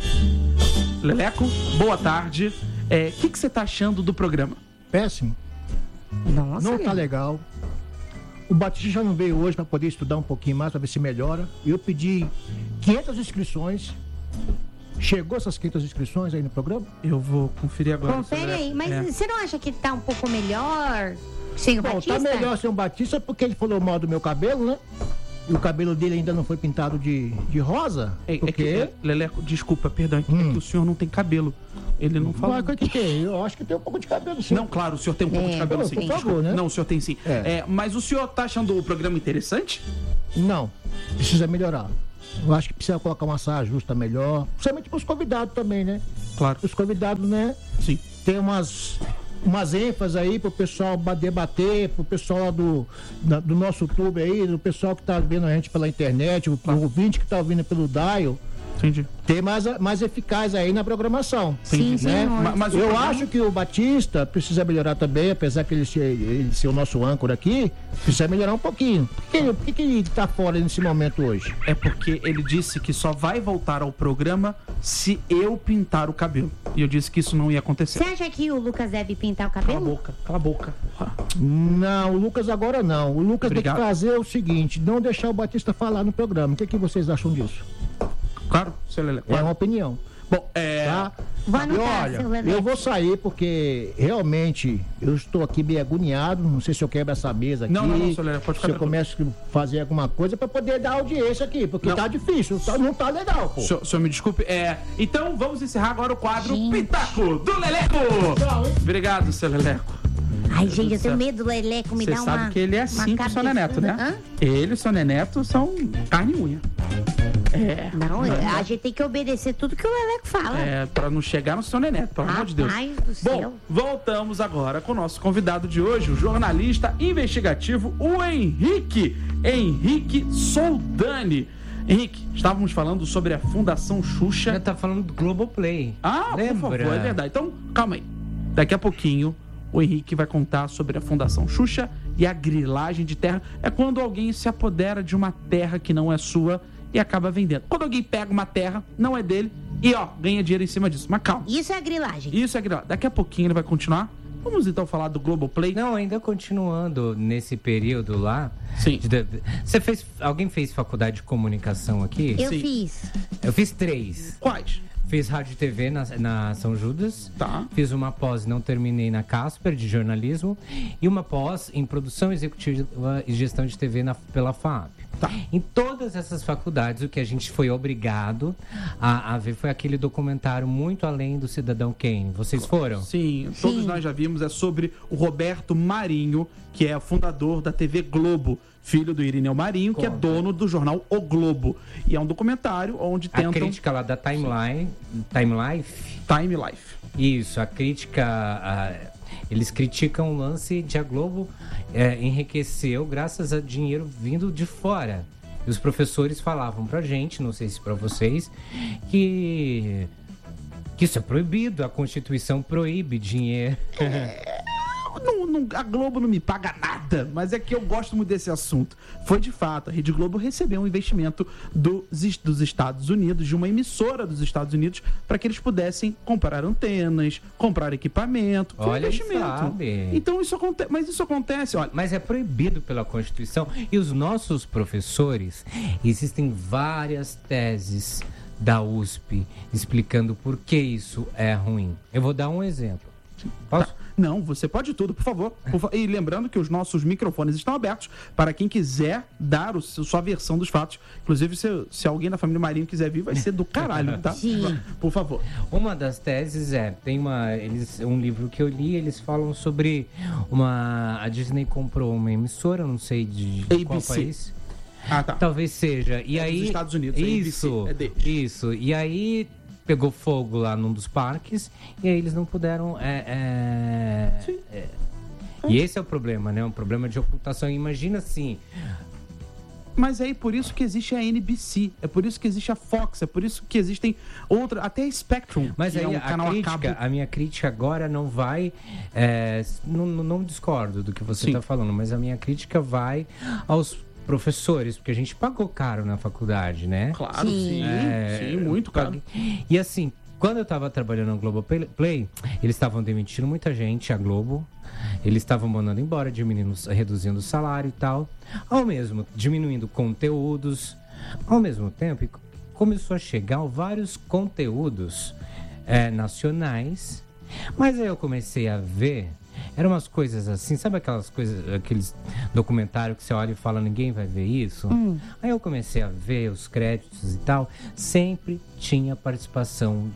Speaker 3: Leleco, boa tarde. É, o que que você tá achando do programa?
Speaker 8: Péssimo.
Speaker 2: Nossa,
Speaker 8: Não tá legal. O Batista já não veio hoje para poder estudar um pouquinho mais, para ver se melhora. Eu pedi quinhentas inscrições. Chegou essas quinhentas inscrições aí no programa?
Speaker 3: Eu vou conferir agora.
Speaker 2: Confere aí, mas
Speaker 3: É.
Speaker 2: você não acha que tá um pouco melhor sem o
Speaker 8: Bom,
Speaker 2: Batista?
Speaker 8: tá melhor sem o Batista porque ele falou mal do meu cabelo, né? E o cabelo dele ainda não foi pintado de, de rosa.
Speaker 3: É, é
Speaker 8: porque...
Speaker 3: que, Leleco, desculpa, perdão, é que,
Speaker 8: Hum.
Speaker 3: é que o senhor não tem cabelo. Ele não fala.
Speaker 8: Mas o que que é? Eu acho que tem um pouco de cabelo, sim.
Speaker 3: Não, claro, o senhor tem um pouco
Speaker 2: É,
Speaker 3: de cabelo
Speaker 8: por
Speaker 3: sim.
Speaker 8: favor,
Speaker 3: desculpa.
Speaker 8: né?
Speaker 3: Não, o senhor tem sim.
Speaker 8: É.
Speaker 3: É, mas o senhor tá achando o programa interessante?
Speaker 8: Não, precisa melhorar. Eu acho que precisa colocar uma saia justa melhor. Principalmente para os convidados também, né?
Speaker 3: Claro.
Speaker 8: Os convidados, né?
Speaker 3: Sim.
Speaker 8: Tem umas, umas ênfases aí pro pessoal ba- debater, pro pessoal do, da- do nosso YouTube aí, do pessoal que tá vendo a gente pela internet, o, o ouvinte que tá ouvindo pelo Dial.
Speaker 3: Entendi.
Speaker 8: Ter mais, mais eficaz aí na programação.
Speaker 2: Sim,
Speaker 8: né?
Speaker 2: senhor.
Speaker 3: Ma- mas o
Speaker 8: Eu
Speaker 3: programa-
Speaker 8: acho que o Batista precisa melhorar também, apesar que ele ser, ele ser o nosso âncora aqui, precisa melhorar um pouquinho. Por que, por que, que ele tá fora nesse momento hoje?
Speaker 3: É porque ele disse que só vai voltar ao programa se eu pintar o cabelo. E eu disse que isso não ia acontecer.
Speaker 2: Você acha que o Lucas deve pintar o
Speaker 3: Cala a
Speaker 2: cabelo?
Speaker 3: boca, cala a boca. porra.
Speaker 8: Não, o Lucas agora não. O Lucas
Speaker 3: Obrigado.
Speaker 8: tem que fazer o seguinte, não deixar o Batista falar no programa. O que, que vocês acham disso?
Speaker 3: Claro, seu Leleco.
Speaker 8: É uma opinião.
Speaker 3: Bom, é.
Speaker 8: Tá?
Speaker 2: Vou
Speaker 8: E
Speaker 2: anotar,
Speaker 8: olha,
Speaker 2: seu Leleco.
Speaker 8: eu vou sair porque realmente eu estou aqui meio agoniado. Não sei se eu quebro essa mesa aqui.
Speaker 3: Não, não, não, seu Leleco, pode ficar
Speaker 8: Se eu começo a fazer alguma coisa para poder dar audiência aqui, porque
Speaker 3: Não.
Speaker 8: tá difícil, tá- não tá legal, pô.
Speaker 3: O senhor, o senhor me desculpe. É, então vamos encerrar agora o quadro
Speaker 2: Gente.
Speaker 3: Pitaco do Leleco.
Speaker 8: Tchau, hein?
Speaker 3: Obrigado, seu Leleco.
Speaker 2: Ai, gente, eu
Speaker 3: do céu.
Speaker 2: tenho medo do Leleco me
Speaker 3: Você
Speaker 2: dar uma.
Speaker 3: sabe que ele é
Speaker 2: uma
Speaker 3: assim com o seu Neneto, né?
Speaker 2: cabeçada.
Speaker 3: Ele e o seu Neneto são carne e unha. É.
Speaker 2: Hã? Não, a gente tem que obedecer tudo que o Leleco fala.
Speaker 3: É, pra não chegar no seu Neneto, pelo amor de Deus.
Speaker 2: Rapaz do
Speaker 3: Bom,
Speaker 2: céu.
Speaker 3: voltamos agora com o nosso convidado de hoje, o jornalista investigativo, o Henrique, Henrique Soldani. Henrique, estávamos falando sobre a Fundação Xuxa.
Speaker 1: Já tá falando do Globoplay.
Speaker 3: Ah,
Speaker 1: Lembra?
Speaker 3: por favor, é verdade. Então, calma aí. Daqui a pouquinho, o Henrique vai contar sobre a Fundação Xuxa e a grilagem de terra. É quando alguém se apodera de uma terra que não é sua e acaba vendendo. Quando alguém pega uma terra, não é dele, e ó, ganha dinheiro em cima disso. Mas calma,
Speaker 2: Isso é grilagem.
Speaker 3: isso é grilagem. Daqui a pouquinho ele vai continuar. Vamos então falar do Globoplay.
Speaker 1: Não, ainda continuando nesse período lá.
Speaker 3: Sim.
Speaker 1: de- de- Você fez. Alguém fez faculdade de comunicação aqui?
Speaker 2: Eu
Speaker 3: Sim.
Speaker 2: fiz.
Speaker 1: Eu fiz três.
Speaker 3: Quais?
Speaker 1: Fiz rádio e T V na, na São Judas.
Speaker 3: Tá.
Speaker 1: Fiz uma pós, não terminei, na Casper, de jornalismo. E uma pós em produção executiva e gestão de T V na, pela F A B.
Speaker 3: Tá.
Speaker 1: Em todas essas faculdades, o que a gente foi obrigado a, a ver foi aquele documentário Muito Além do Cidadão Kane. Vocês foram?
Speaker 3: Sim, todos
Speaker 2: Sim.
Speaker 3: nós já vimos. É sobre o Roberto Marinho, que é o fundador da T V Globo, filho do Irineu Marinho, que é
Speaker 1: Conta.
Speaker 3: dono do jornal O Globo. E é um documentário onde
Speaker 1: A
Speaker 3: tentam...
Speaker 1: crítica lá da Timeline, Time Life.
Speaker 3: Time Life.
Speaker 1: Isso, a crítica. a- eles criticam o lance de a Globo é, enriqueceu graças a dinheiro vindo de fora. E os professores falavam pra gente, não sei se pra vocês, que. que isso é proibido, a Constituição proíbe dinheiro.
Speaker 3: Não, não- a Globo não me paga nada, mas é que eu gosto muito desse assunto. Foi de fato, a Rede Globo recebeu um investimento dos, dos Estados Unidos, de uma emissora dos Estados Unidos, para que eles pudessem comprar antenas, comprar equipamento. Foi um
Speaker 1: Olha,
Speaker 3: investimento.
Speaker 1: sabe.
Speaker 3: Então isso acontece, mas isso acontece, olha.
Speaker 1: Mas é proibido pela Constituição. E os nossos professores, existem várias teses da U S P explicando por que isso é ruim. Eu vou dar um exemplo. Posso?
Speaker 3: Tá. Não, você pode tudo, por favor. Por fa- E lembrando que os nossos microfones estão abertos para quem quiser dar o seu- sua versão dos fatos. Inclusive, se, se alguém da família Marinho quiser vir, vai ser do caralho, tá?
Speaker 2: Sim.
Speaker 3: Por favor.
Speaker 1: Uma das teses é, tem uma, eles, um livro que eu li, eles falam sobre uma, a Disney comprou uma emissora, não sei de
Speaker 3: A B C.
Speaker 1: qual país.
Speaker 3: Ah, tá.
Speaker 1: Talvez seja. E
Speaker 3: É dos
Speaker 1: aí,
Speaker 3: Estados Unidos, a A B C,
Speaker 1: isso,
Speaker 3: é deles.
Speaker 1: isso. E aí pegou fogo lá num dos parques e aí eles não puderam. É, é, é. E esse é o problema, né? Um problema de ocultação. Imagina assim.
Speaker 3: Mas é por isso que existe a N B C, é por isso que existe a Fox, é por isso que existem outras, até a Spectrum,
Speaker 1: Mas
Speaker 3: que
Speaker 1: aí
Speaker 3: é um
Speaker 1: a
Speaker 3: canal a
Speaker 1: crítica,
Speaker 3: cabo.
Speaker 1: a minha crítica agora não vai. é, não, não- não discordo do que você
Speaker 3: Sim.
Speaker 1: está falando, mas a minha crítica vai aos professores, porque a gente pagou caro na faculdade, né?
Speaker 3: Claro,
Speaker 2: Sim.
Speaker 3: sim,
Speaker 1: É,
Speaker 3: sim, muito caro.
Speaker 1: E assim, Quando eu estava trabalhando no Globoplay, eles estavam demitindo muita gente, a Globo. Eles estavam mandando embora, diminuindo, reduzindo o salário e tal. Ao mesmo, diminuindo conteúdos. Ao mesmo tempo, começou a chegar vários conteúdos é, nacionais. Mas aí eu comecei a ver... Eram umas coisas assim, sabe aquelas coisas, aqueles documentários que você olha e fala, ninguém vai ver isso? Hum. Aí eu comecei a ver os créditos e tal, sempre tinha participação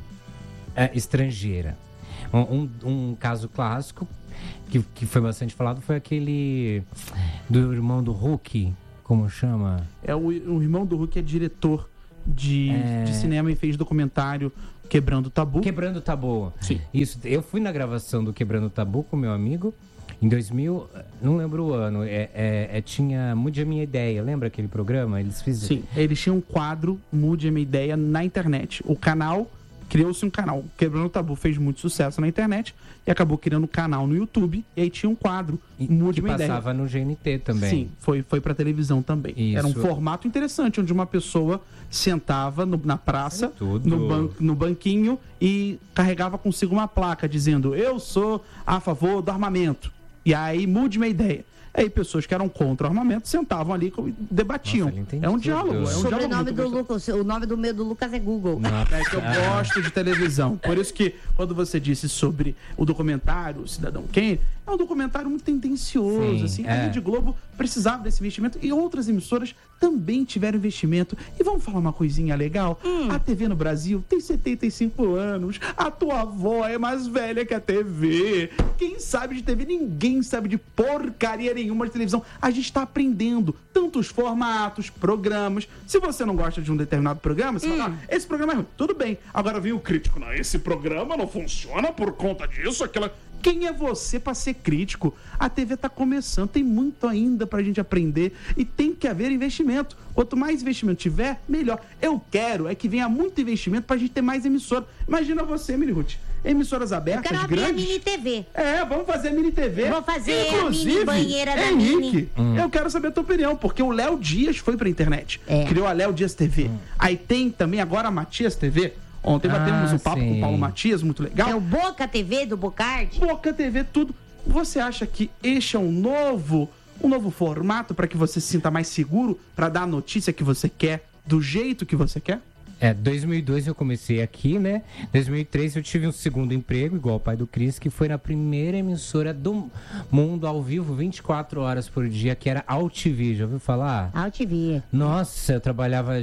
Speaker 1: é, estrangeira. Um, um, um caso clássico, que, que foi bastante falado, foi aquele do irmão do Hulk, como chama?
Speaker 3: É, o, o irmão do Hulk é diretor de, é... de cinema e fez documentário Quebrando o Tabu.
Speaker 1: Quebrando o Tabu.
Speaker 3: Sim.
Speaker 1: Isso, eu fui na gravação do Quebrando o Tabu com meu amigo em dois mil, não lembro o ano, é, é, é, tinha Mude a Minha Ideia, lembra aquele programa? Eles fizeram.
Speaker 3: Sim, eles tinham um quadro Mude a Minha Ideia na internet. O canal, criou-se um canal. Quebrando o Tabu fez muito sucesso na internet e acabou criando um canal no YouTube e aí tinha um quadro Mude a Minha Ideia.
Speaker 1: Que passava no G N T também.
Speaker 3: Sim, foi, foi pra televisão também.
Speaker 1: Isso.
Speaker 3: Era um formato interessante, onde uma pessoa sentava no, na praça, no, ban, no banquinho e carregava consigo uma placa dizendo, eu sou a favor do armamento. E aí, mude minha ideia. Aí pessoas que eram contra o armamento sentavam ali e debatiam. Nossa, é um diálogo. É um
Speaker 2: Sobre
Speaker 3: diálogo
Speaker 2: o nome do Lucas, o nome do meu do Lucas é Google.
Speaker 3: Nossa. É que eu gosto de televisão. Por isso que quando você disse sobre o documentário Cidadão Kane, é um documentário muito tendencioso.
Speaker 1: Sim,
Speaker 3: assim.
Speaker 1: é.
Speaker 3: A Rede Globo precisava desse investimento e outras emissoras também tiveram investimento. E vamos falar uma coisinha legal? Hum. A T V no Brasil tem setenta e cinco anos. A tua avó é mais velha que a T V. Quem sabe de T V? Ninguém sabe de porcaria nenhuma de televisão. A gente está aprendendo tantos formatos, programas. Se você não gosta de um determinado programa, você hum. fala, ah, esse programa é ruim. Tudo bem. Agora vem o crítico. Não, esse programa não funciona por conta disso, aquela... Quem é você para ser crítico? A T V está começando, tem muito ainda para a gente aprender e tem que haver investimento. Quanto mais investimento tiver, melhor. Eu quero é que venha muito investimento para a gente ter mais emissora. Imagina você, Mini Ruth, emissoras abertas,
Speaker 2: eu quero
Speaker 3: grandes.
Speaker 2: abrir a Mini T V.
Speaker 3: É, vamos fazer a Mini T V.
Speaker 2: Vou fazer
Speaker 3: Inclusive,
Speaker 2: a mini banheira da
Speaker 3: Henrique,
Speaker 2: Mini.
Speaker 3: Hum. Eu quero saber a tua opinião, porque o Léo Dias foi para a internet. É. Criou a Léo Dias T V. Hum. Aí tem também agora a Matias T V. Ontem ah, batemos um papo sim. com o Paulo Matias, muito legal.
Speaker 2: É o Boca T V do Bocardi?
Speaker 3: Boca T V, tudo. Você acha que este é um novo, um novo formato para que você se sinta mais seguro para dar a notícia que você quer, do jeito que você quer?
Speaker 1: É, dois mil e dois eu comecei aqui, né? dois mil e três eu tive um segundo emprego, igual o pai do Cris, que foi na primeira emissora do mundo ao vivo, vinte e quatro horas por dia, que era AltV. Já ouviu falar?
Speaker 2: AltV.
Speaker 1: Nossa, eu trabalhava...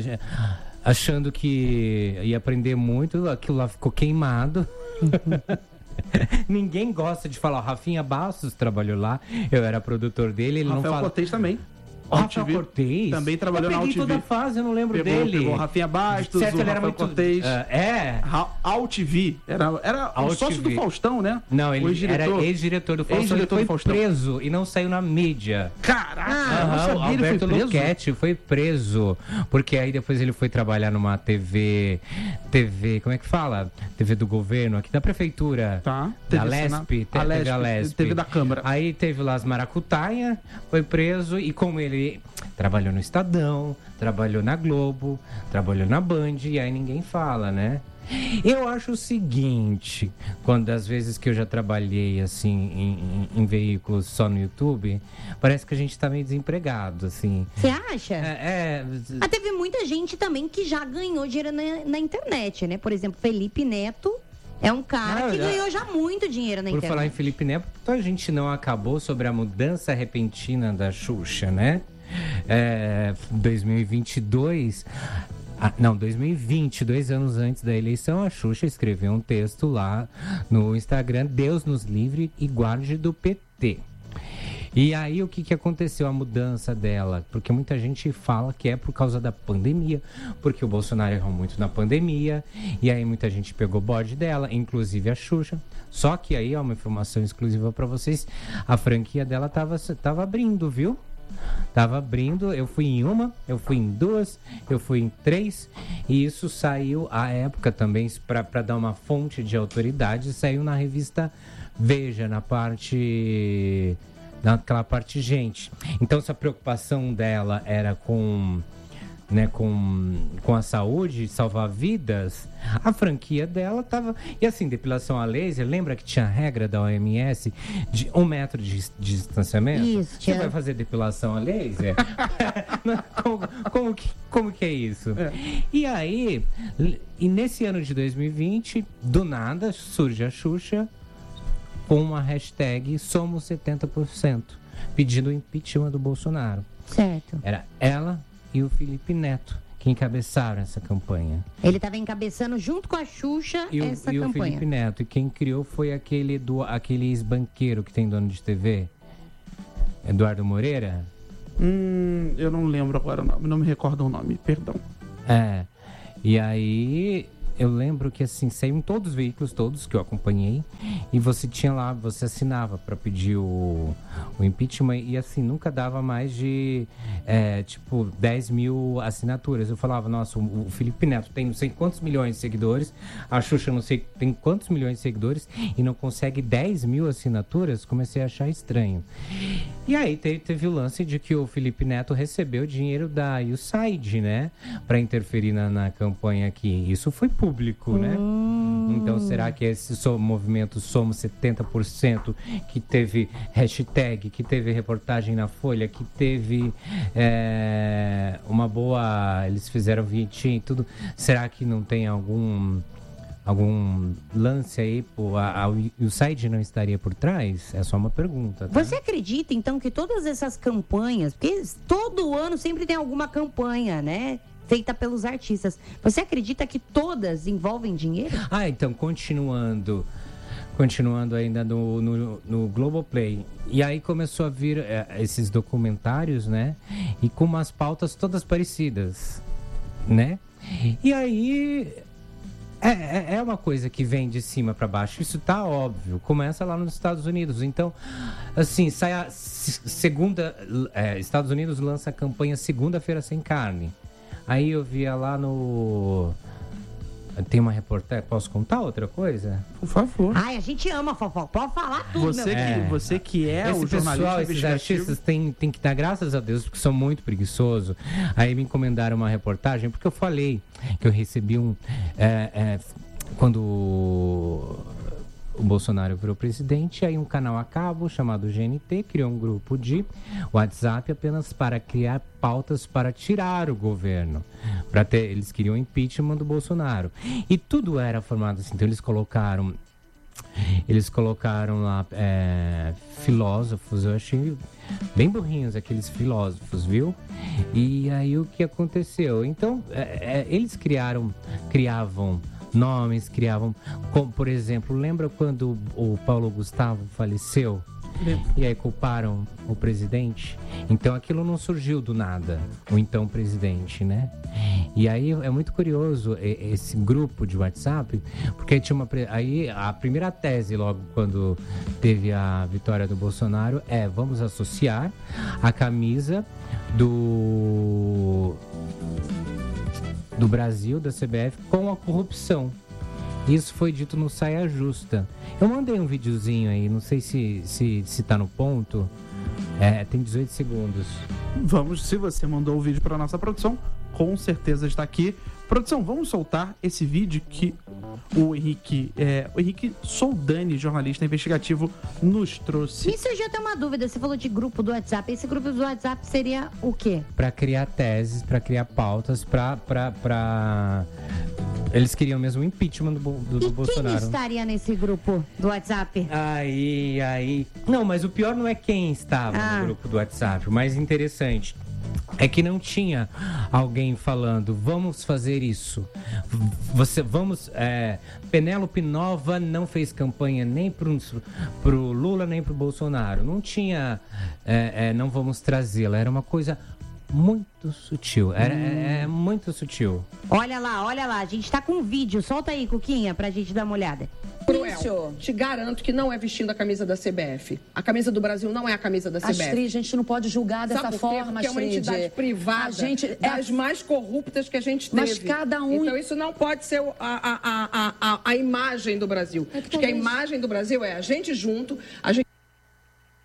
Speaker 1: achando que ia aprender muito, aquilo lá ficou queimado. Ninguém gosta de falar. O Rafinha Bastos trabalhou lá, eu era produtor dele. Ele
Speaker 3: Rafael
Speaker 1: não fala...
Speaker 3: Cortez também.
Speaker 1: O Rafael Cortez?
Speaker 3: Também trabalhou na
Speaker 1: AltV. Eu peguei toda a fase, eu não lembro
Speaker 3: pegou,
Speaker 1: dele.
Speaker 3: Pegou o Rafinha Bastos,
Speaker 1: certo,
Speaker 3: o
Speaker 1: ele
Speaker 3: Rafael
Speaker 1: era muito...
Speaker 3: Cortez.
Speaker 1: Uh, é.
Speaker 3: AltV. Era, era o sócio do Faustão, né?
Speaker 1: Não, ele ex-diretor. Era ex-diretor do Faustão. Ex-diretor ele foi do Faustão. Preso e não saiu na mídia.
Speaker 3: Caraca,
Speaker 1: ah, não sabia, Alberto ele foi preso? Luquete foi preso. Porque aí depois ele foi trabalhar numa T V... T V, como é que fala? T V do governo, aqui da prefeitura.
Speaker 3: Tá.
Speaker 1: Da Lesp.
Speaker 3: A Lesp,
Speaker 1: Lesp.
Speaker 3: T V da Câmara.
Speaker 1: Aí teve lá as maracutaia, foi preso e como ele... trabalhou no Estadão, trabalhou na Globo, trabalhou na Band, e aí ninguém fala, né? Eu acho o seguinte, quando das vezes que eu já trabalhei, assim, em, em, em veículos só no YouTube, parece que a gente tá meio desempregado, assim.
Speaker 2: Você acha?
Speaker 1: É, é...
Speaker 2: Mas teve muita gente também que já ganhou dinheiro na, na internet, né? Por exemplo, Felipe Neto é um cara não, que ganhou já muito dinheiro na
Speaker 1: por
Speaker 2: internet.
Speaker 1: Por falar em Felipe Neto, então a gente não acabou sobre a mudança repentina da Xuxa, né? É, dois mil e vinte e dois, ah, não, dois mil e vinte, dois anos antes da eleição, a Xuxa escreveu um texto lá no Instagram, Deus nos livre e guarde do P T. E aí o que, que aconteceu? A mudança dela, porque muita gente fala que é por causa da pandemia, porque o Bolsonaro errou muito na pandemia, e aí muita gente pegou bode dela, inclusive a Xuxa. Só que aí, ó, uma informação exclusiva para vocês, a franquia dela tava, tava abrindo, viu? Tava abrindo, eu fui em uma, eu fui em duas, eu fui em três, e isso saiu à época também, para dar uma fonte de autoridade, saiu na revista Veja, na parte, naquela parte gente. Então, se a preocupação dela era com né, com, com a saúde, salvar vidas, a franquia dela tava... E assim, depilação a laser, lembra que tinha a regra da O M S de um metro de, de distanciamento?
Speaker 2: Isso,
Speaker 1: Você
Speaker 2: tinha.
Speaker 1: vai fazer depilação a laser? como, como, que, como que é isso?
Speaker 3: É.
Speaker 1: E aí, e nesse ano de dois mil e vinte, do nada, surge a Xuxa com uma hashtag Somos setenta por cento, pedindo o impeachment do Bolsonaro.
Speaker 2: Certo.
Speaker 1: Era ela e o Felipe Neto que encabeçaram essa campanha.
Speaker 2: Ele estava encabeçando junto com a Xuxa
Speaker 1: E o,
Speaker 2: essa
Speaker 1: e o
Speaker 2: campanha.
Speaker 1: Felipe Neto. E quem criou foi aquele, do, aquele ex-banqueiro que tem dono de T V, Eduardo Moreira.
Speaker 3: Hum, eu não lembro agora o nome, não me recordo o nome, perdão.
Speaker 1: É. E aí... Eu lembro que assim, saiu em todos os veículos, todos que eu acompanhei, e você tinha lá, você assinava para pedir o, o impeachment, e assim, nunca dava mais de, é, tipo, dez mil assinaturas. Eu falava, nossa, o, o Felipe Neto tem não sei quantos milhões de seguidores, a Xuxa não sei tem quantos milhões de seguidores, e não consegue dez mil assinaturas, comecei a achar estranho. E aí teve, teve o lance de que o Felipe Neto recebeu dinheiro da U S A I D, né, para interferir na, na campanha aqui. Isso foi público. Público, né? Hum. Então, será que esse so, movimento Somos setenta por cento, que teve hashtag, que teve reportagem na Folha, que teve é, uma boa... Eles fizeram vinhetinha e tudo. Será que não tem algum... algum lance aí, pô, a, a, o S A I D não estaria por trás? É só uma pergunta. Tá?
Speaker 2: Você acredita, então, que todas essas campanhas, porque todo ano sempre tem alguma campanha, né? Feita pelos artistas. Você acredita que todas envolvem dinheiro?
Speaker 1: Ah, então, continuando... Continuando ainda no, no, no Globoplay. E aí começou a vir é, esses documentários, né? E com umas pautas todas parecidas, né? E aí... É, é uma coisa que vem de cima para baixo, isso tá óbvio, começa lá nos Estados Unidos. Então, assim, sai a segunda, é, Estados Unidos lança a campanha Segunda-feira Sem Carne. Aí eu via lá no... Tem uma reportagem, posso contar outra coisa?
Speaker 3: Por favor.
Speaker 2: Ai, a gente ama fofoca, pode falar tudo,
Speaker 3: Você
Speaker 2: meu
Speaker 3: que,
Speaker 1: É.
Speaker 3: você que é
Speaker 1: Esse
Speaker 3: o jornalista
Speaker 1: pessoal, esses
Speaker 3: investigativo.
Speaker 1: artistas têm tem que dar graças a Deus, porque são muito preguiçosos. Aí me encomendaram uma reportagem, porque eu falei que eu recebi um... É, é, quando o Bolsonaro virou presidente, aí um canal a cabo chamado G N T criou um grupo de WhatsApp apenas para criar pautas para tirar o governo. Para ter, eles queriam impeachment do Bolsonaro. E tudo era formado assim. Então eles colocaram... Eles colocaram lá é, filósofos, eu achei bem burrinhos aqueles filósofos, viu? E aí o que aconteceu? Então, é, é, eles criaram, criavam nomes, criavam, como por exemplo, lembra quando o Paulo Gustavo faleceu? E aí culparam o presidente? Então aquilo não surgiu do nada, o então presidente, né? E aí é muito curioso esse grupo de WhatsApp, porque tinha uma... Aí a primeira tese logo quando teve a vitória do Bolsonaro é: vamos associar a camisa do, do Brasil, da C B F, com a corrupção. Isso foi dito no Saia Justa. Eu mandei um videozinho aí, não sei se, se, se tá no ponto. É, tem dezoito segundos.
Speaker 3: Vamos, se você mandou o vídeo para nossa produção, com certeza está aqui. Produção, vamos soltar esse vídeo que o Henrique, é, o Henrique Soldani, jornalista investigativo, nos trouxe.
Speaker 2: Me surgiu até uma dúvida, você falou de grupo do WhatsApp. Esse grupo do WhatsApp seria o quê?
Speaker 1: Para criar teses, para criar pautas, para... Pra, pra... Eles queriam mesmo o impeachment do, do, do
Speaker 2: e
Speaker 1: Bolsonaro.
Speaker 2: quem estaria nesse grupo do WhatsApp?
Speaker 1: Aí, aí... Não, mas o pior não é quem estava
Speaker 2: Ah.
Speaker 1: no grupo do WhatsApp. O mais interessante é que não tinha alguém falando, vamos fazer isso. Você, vamos... É, Penélope Nova não fez campanha nem pro, pro Lula, nem pro Bolsonaro. Não tinha... É, é, não vamos trazê-la. Era uma coisa... muito sutil, era,
Speaker 2: Hum.
Speaker 1: é, é muito sutil.
Speaker 2: Olha lá, olha lá, a gente tá com um vídeo. Solta aí, Cuquinha, pra gente dar uma olhada.
Speaker 9: Cruel. Te garanto que não é vestindo a camisa da C B F. A camisa do Brasil não é a camisa da C B F.
Speaker 10: Astrid, a gente não pode julgar dessa
Speaker 9: Sabe por quê?
Speaker 10: forma,
Speaker 9: Porque é uma
Speaker 10: Astrid.
Speaker 9: entidade privada
Speaker 10: A gente,
Speaker 9: das
Speaker 10: é...
Speaker 9: mais corruptas que a gente teve.
Speaker 10: Mas cada um...
Speaker 9: Então isso não pode ser a, a, a, a, a imagem do Brasil.
Speaker 10: É que
Speaker 9: Acho que a
Speaker 10: talvez-
Speaker 9: imagem do Brasil é a gente junto, a gente...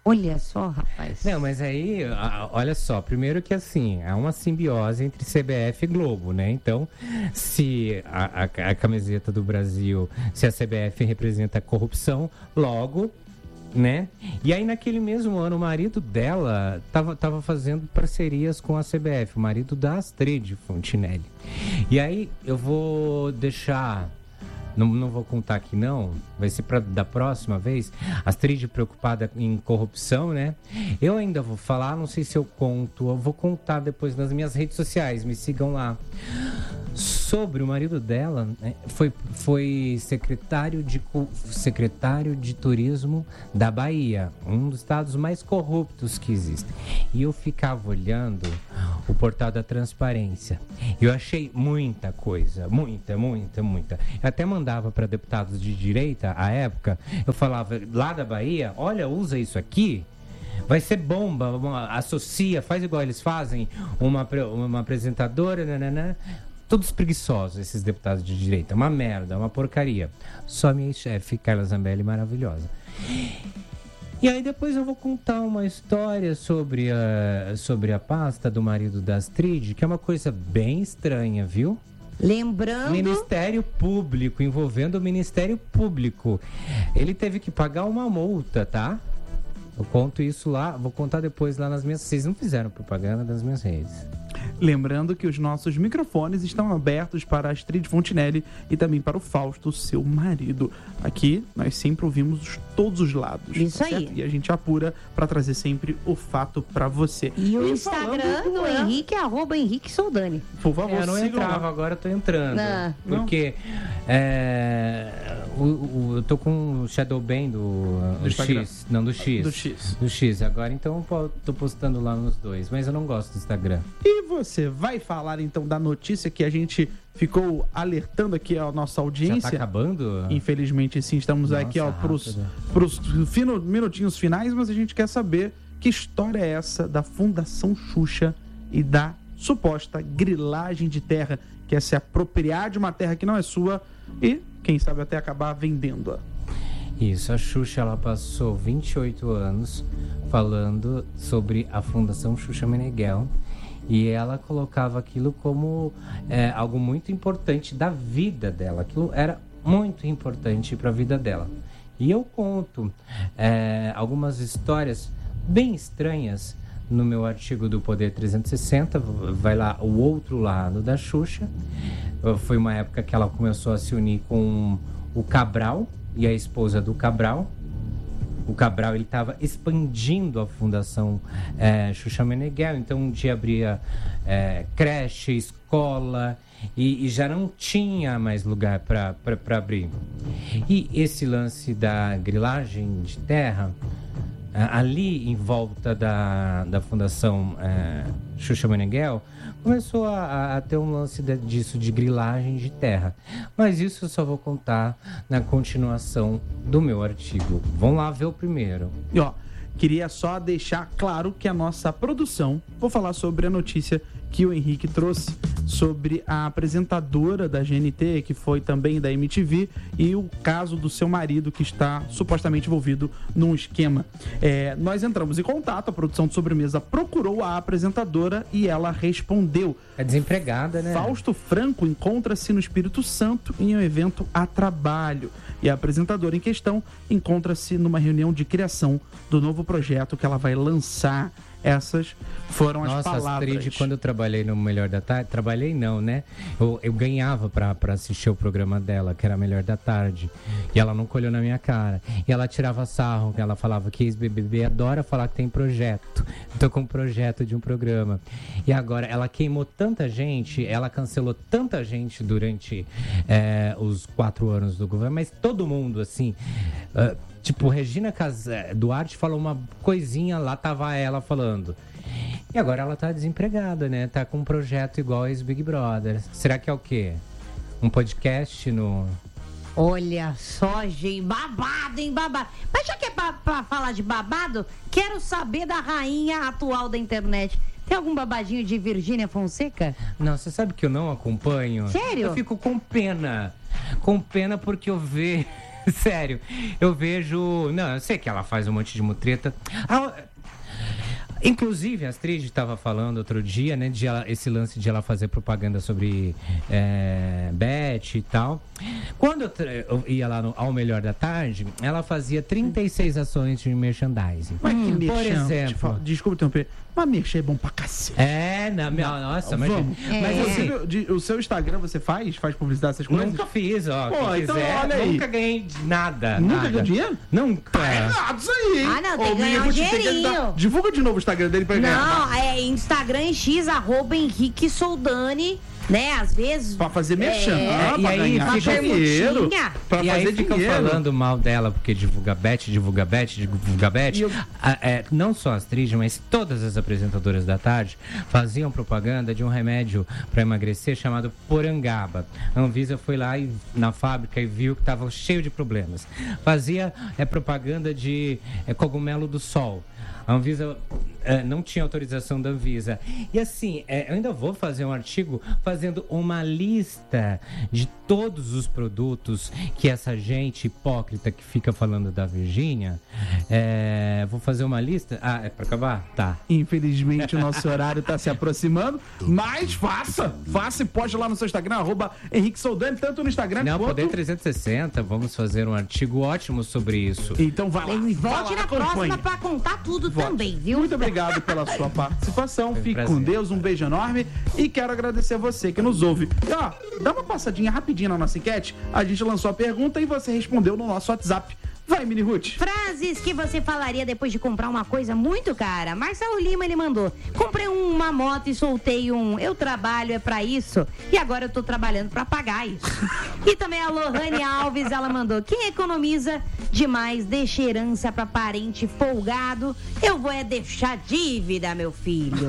Speaker 2: Olha só, rapaz.
Speaker 1: Não, mas aí, a- olha só, primeiro que assim, há uma simbiose entre C B F e Globo, né? Então, se a, a- a camiseta do Brasil, se a C B F representa a corrupção, logo, né? E aí, naquele mesmo ano, o marido dela tava, tava fazendo parcerias com a C B F, o marido da Astrid Fontinelli. E aí, eu vou deixar... Não, não vou contar aqui não, vai ser pra, da próxima vez. Astrid preocupada em corrupção, né? Eu ainda vou falar, não sei se eu conto, eu vou contar depois nas minhas redes sociais, me sigam lá. Sobre o marido dela, né? foi, foi secretário, de, cu- secretário de turismo da Bahia, um dos estados mais corruptos que existem. E eu ficava olhando o portal da transparência. Eu achei muita coisa, muita, muita, muita. Eu até mandava para deputados de direita, à época, eu falava, lá da Bahia, olha, usa isso aqui, vai ser bomba, uma- associa, faz igual eles fazem, uma, apre- uma apresentadora, nananã. Todos preguiçosos, esses deputados de direita. Uma merda, uma porcaria. Só minha chefe, Carla Zambelli, maravilhosa. E aí depois eu vou contar uma história sobre a, sobre a pasta do marido da Astrid, que é uma coisa bem estranha, viu?
Speaker 2: Lembrando...
Speaker 1: Ministério Público, envolvendo o Ministério Público. Ele teve que pagar uma multa, tá? Eu conto isso lá, vou contar depois lá nas minhas... Vocês não fizeram propaganda das minhas redes.
Speaker 3: Lembrando que os nossos microfones estão abertos para a Astrid Fontinelli e também para o Fausto, seu marido. Aqui nós sempre ouvimos os- todos os lados.
Speaker 2: Isso
Speaker 3: tá
Speaker 2: aí.
Speaker 3: certo? E a gente apura para trazer sempre o fato para você.
Speaker 2: E o
Speaker 3: falando
Speaker 2: Instagram
Speaker 3: do-
Speaker 2: do
Speaker 3: é,
Speaker 2: Henrique é arroba Henrique Soldani.
Speaker 3: Por favor,
Speaker 1: É, eu não
Speaker 3: sigam lá.
Speaker 1: entrava, agora eu tô entrando.
Speaker 2: Ah.
Speaker 1: Porque é, o, o- eu tô com o Shadow Ban do, do
Speaker 3: Instagram.
Speaker 1: X. Não, do X.
Speaker 3: Do X.
Speaker 1: Do X. Agora, então, pô, tô postando lá nos dois. Mas eu não gosto do Instagram.
Speaker 3: E você vai falar então da notícia que a gente ficou alertando aqui a nossa
Speaker 1: Já
Speaker 3: audiência?
Speaker 1: tá acabando?
Speaker 3: Infelizmente sim, estamos
Speaker 1: Nossa,
Speaker 3: aqui ó, pros,
Speaker 1: rápido.
Speaker 3: pros fino- minutinhos finais, mas a gente quer saber que história é essa da Fundação Xuxa e da suposta grilagem de terra, que é se apropriar de uma terra que não é sua e, quem sabe, até acabar vendendo-a.
Speaker 1: Isso, a Xuxa, ela passou vinte e oito anos falando sobre a Fundação Xuxa Meneghel. E ela colocava aquilo como é, algo muito importante da vida dela. Aquilo era muito importante para a vida dela. E eu conto é, algumas histórias bem estranhas no meu artigo do Poder trezentos e sessenta. Vai lá, o outro lado da Xuxa. Foi uma época que ela começou a se unir com o Cabral e a esposa do Cabral. O Cabral, ele estava expandindo a Fundação é, Xuxa Meneghel. Então, um dia abria é, creche, escola, e, e já não tinha mais lugar para abrir. E esse lance da grilagem de terra, a- ali em volta da, da Fundação é, Xuxa Meneghel, começou a, a ter um lance de- disso, de grilagem de terra. Mas isso eu só vou contar na continuação do meu artigo. Vamos lá ver o primeiro.
Speaker 3: E ó, queria só deixar claro que a nossa produção, vou falar sobre a notícia que o Henrique trouxe sobre a apresentadora da G N T, que foi também da M T V, e o caso do seu marido que está supostamente envolvido num esquema. É, nós entramos em contato, a produção de Sobremesa procurou a apresentadora e ela respondeu.
Speaker 1: É desempregada, né?
Speaker 3: Fausto Franco encontra-se no Espírito Santo em um evento a trabalho. E a apresentadora em questão encontra-se numa reunião de criação do novo projeto que ela vai lançar. Essas foram as
Speaker 1: Nossa,
Speaker 3: palavras.
Speaker 1: Astrid, quando eu trabalhei no Melhor da Tarde, trabalhei não, né? Eu, eu ganhava pra, pra assistir o programa dela, que era Melhor da Tarde. E ela nunca olhou na minha cara. E ela tirava sarro, que ela falava que ex-B B B adora falar que tem projeto. Eu tô com um projeto de um programa. E agora, ela queimou tanta gente, ela cancelou tanta gente durante é, os quatro anos do governo, mas todo mundo, assim... Uh, Tipo, Regina Cas... Duarte falou uma coisinha, lá tava ela falando. E agora ela tá desempregada, né? Tá com um projeto igual esse Big Brother. Será que é o quê? Um podcast no...
Speaker 2: Olha só, gente, babado, hein, babado. Mas já que é pra, pra falar de babado, quero saber da rainha atual da internet. Tem algum babadinho de Virgínia Fonseca?
Speaker 1: Não, você sabe que eu não acompanho?
Speaker 2: Sério?
Speaker 1: Eu fico com pena. Com pena porque eu vejo... Sério, eu vejo... Não, eu sei que ela faz um monte de mutreta. Ah, inclusive, a Astrid estava falando outro dia, né, de ela, esse lance de ela fazer propaganda sobre é, bet e tal. Quando eu, eu ia lá no, ao Melhor da Tarde, ela fazia trinta e seis ações de merchandising.
Speaker 3: Mas que
Speaker 1: Hum,
Speaker 3: merchan,
Speaker 1: por exemplo...
Speaker 3: Tipo, desculpa interromper, mas merchan é bom pra cacete.
Speaker 1: É, não, não, nossa, mas...
Speaker 3: Vamos.
Speaker 1: É.
Speaker 3: Mas assim, de, o seu Instagram você faz? Faz publicidade, essas coisas?
Speaker 1: Nunca fiz, ó.
Speaker 3: Pô,
Speaker 1: quem
Speaker 3: então
Speaker 1: quiser,
Speaker 3: olha aí.
Speaker 1: nunca ganhei nada.
Speaker 3: Nunca
Speaker 1: nada.
Speaker 3: ganhou dinheiro?
Speaker 1: Nunca.
Speaker 3: É nada isso aí, hein?
Speaker 2: Ah, não, tem
Speaker 3: Ô,
Speaker 2: que ganhar um
Speaker 3: Miniguti, tem que
Speaker 2: dinheirinho.
Speaker 3: dar- Divulga de novo o Instagram dele pra ele ganhar.
Speaker 2: Não, é Instagram X, arroba Henrique Soldani, né? Às vezes.
Speaker 3: Pra fazer merchan.
Speaker 2: É,
Speaker 3: Ah,
Speaker 1: e
Speaker 3: pra
Speaker 1: aí
Speaker 3: ganhar
Speaker 1: fica-
Speaker 3: dinheiro.
Speaker 2: permutinha.
Speaker 3: Pra
Speaker 1: e
Speaker 3: fazer
Speaker 1: aí ficam
Speaker 3: dinheiro.
Speaker 1: falando mal dela porque divulga bet, divulga bet, divulga bet.
Speaker 3: E eu-
Speaker 1: Ah, é, não só as Astrid, mas todas as apresentadoras da tarde faziam propaganda de um remédio para emagrecer chamado Porangaba. A Anvisa foi lá e, na fábrica e viu que estava cheio de problemas. Fazia é, propaganda de é, cogumelo do sol. A Anvisa é, não tinha autorização da Anvisa. E assim, é, eu ainda vou fazer um artigo fazendo uma lista de todos os produtos que essa gente hipócrita que fica falando da Virgínia. É, vou fazer uma lista. Ah, é pra acabar? Tá.
Speaker 3: Infelizmente o nosso horário tá se aproximando, mas faça, faça e poste lá no seu Instagram, arroba Henrique Soldani, tanto no Instagram
Speaker 1: Não,
Speaker 3: quanto...
Speaker 1: Poder trezentos e sessenta, vamos fazer um artigo ótimo sobre isso.
Speaker 3: Então vai lá,
Speaker 2: E
Speaker 3: vai
Speaker 2: volte
Speaker 3: lá,
Speaker 2: na
Speaker 3: acompanhe.
Speaker 2: próxima pra contar tudo
Speaker 3: Volte.
Speaker 2: também, viu?
Speaker 3: Muito obrigado pela sua participação,
Speaker 1: Foi um
Speaker 3: fique
Speaker 1: prazer.
Speaker 3: com Deus, um beijo enorme e quero agradecer a você que nos ouve. E ó, dá uma passadinha rapidinho na nossa enquete, a gente lançou a pergunta e você respondeu no nosso WhatsApp. Vai, Mini Ruth.
Speaker 2: Frases que você falaria depois de comprar uma coisa muito cara. Marcelo Lima, ele mandou. Comprei uma moto e soltei um. Eu trabalho, é pra isso. E agora eu tô trabalhando pra pagar isso. E também a Lohane Alves, ela mandou. Quem economiza demais deixa herança pra parente folgado. Eu vou é deixar dívida, meu filho.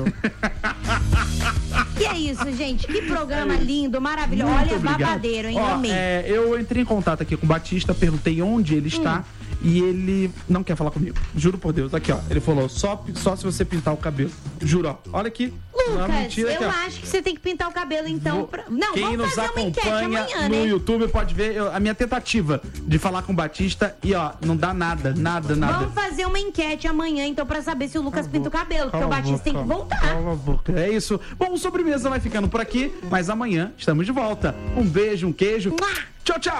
Speaker 2: E é isso, gente. Que programa lindo, maravilhoso.
Speaker 3: Muito
Speaker 2: Olha,
Speaker 3: obrigado.
Speaker 2: babadeiro, hein?
Speaker 3: Ó,
Speaker 2: Amei.
Speaker 3: é, eu entrei em contato aqui com o Batista, perguntei onde ele está e ele não quer falar comigo. Juro por Deus. Aqui, ó. Ele falou, só, só se você pintar o cabelo. Juro, ó. Olha aqui. Não é
Speaker 2: Lucas,
Speaker 3: mentira, aqui,
Speaker 2: eu
Speaker 3: ó.
Speaker 2: acho que você tem que pintar o cabelo, então.
Speaker 3: Vou-
Speaker 2: pra- Não,
Speaker 3: Quem
Speaker 2: vamos
Speaker 3: nos
Speaker 2: fazer uma enquete
Speaker 3: acompanha
Speaker 2: amanhã,
Speaker 3: no
Speaker 2: né?
Speaker 3: YouTube pode ver eu- a minha tentativa de falar com o Batista e, ó, não dá nada, nada, nada.
Speaker 2: Vamos fazer uma enquete amanhã, então, pra saber se o Lucas pinta o cabelo, porque
Speaker 3: Cala
Speaker 2: o
Speaker 3: a
Speaker 2: Batista tem que
Speaker 3: boca,
Speaker 2: voltar.
Speaker 3: Cala a boca. É isso. Bom, o Sobremesa vai ficando por aqui, mas amanhã estamos de volta. Um beijo, um queijo. Tchau, tchau.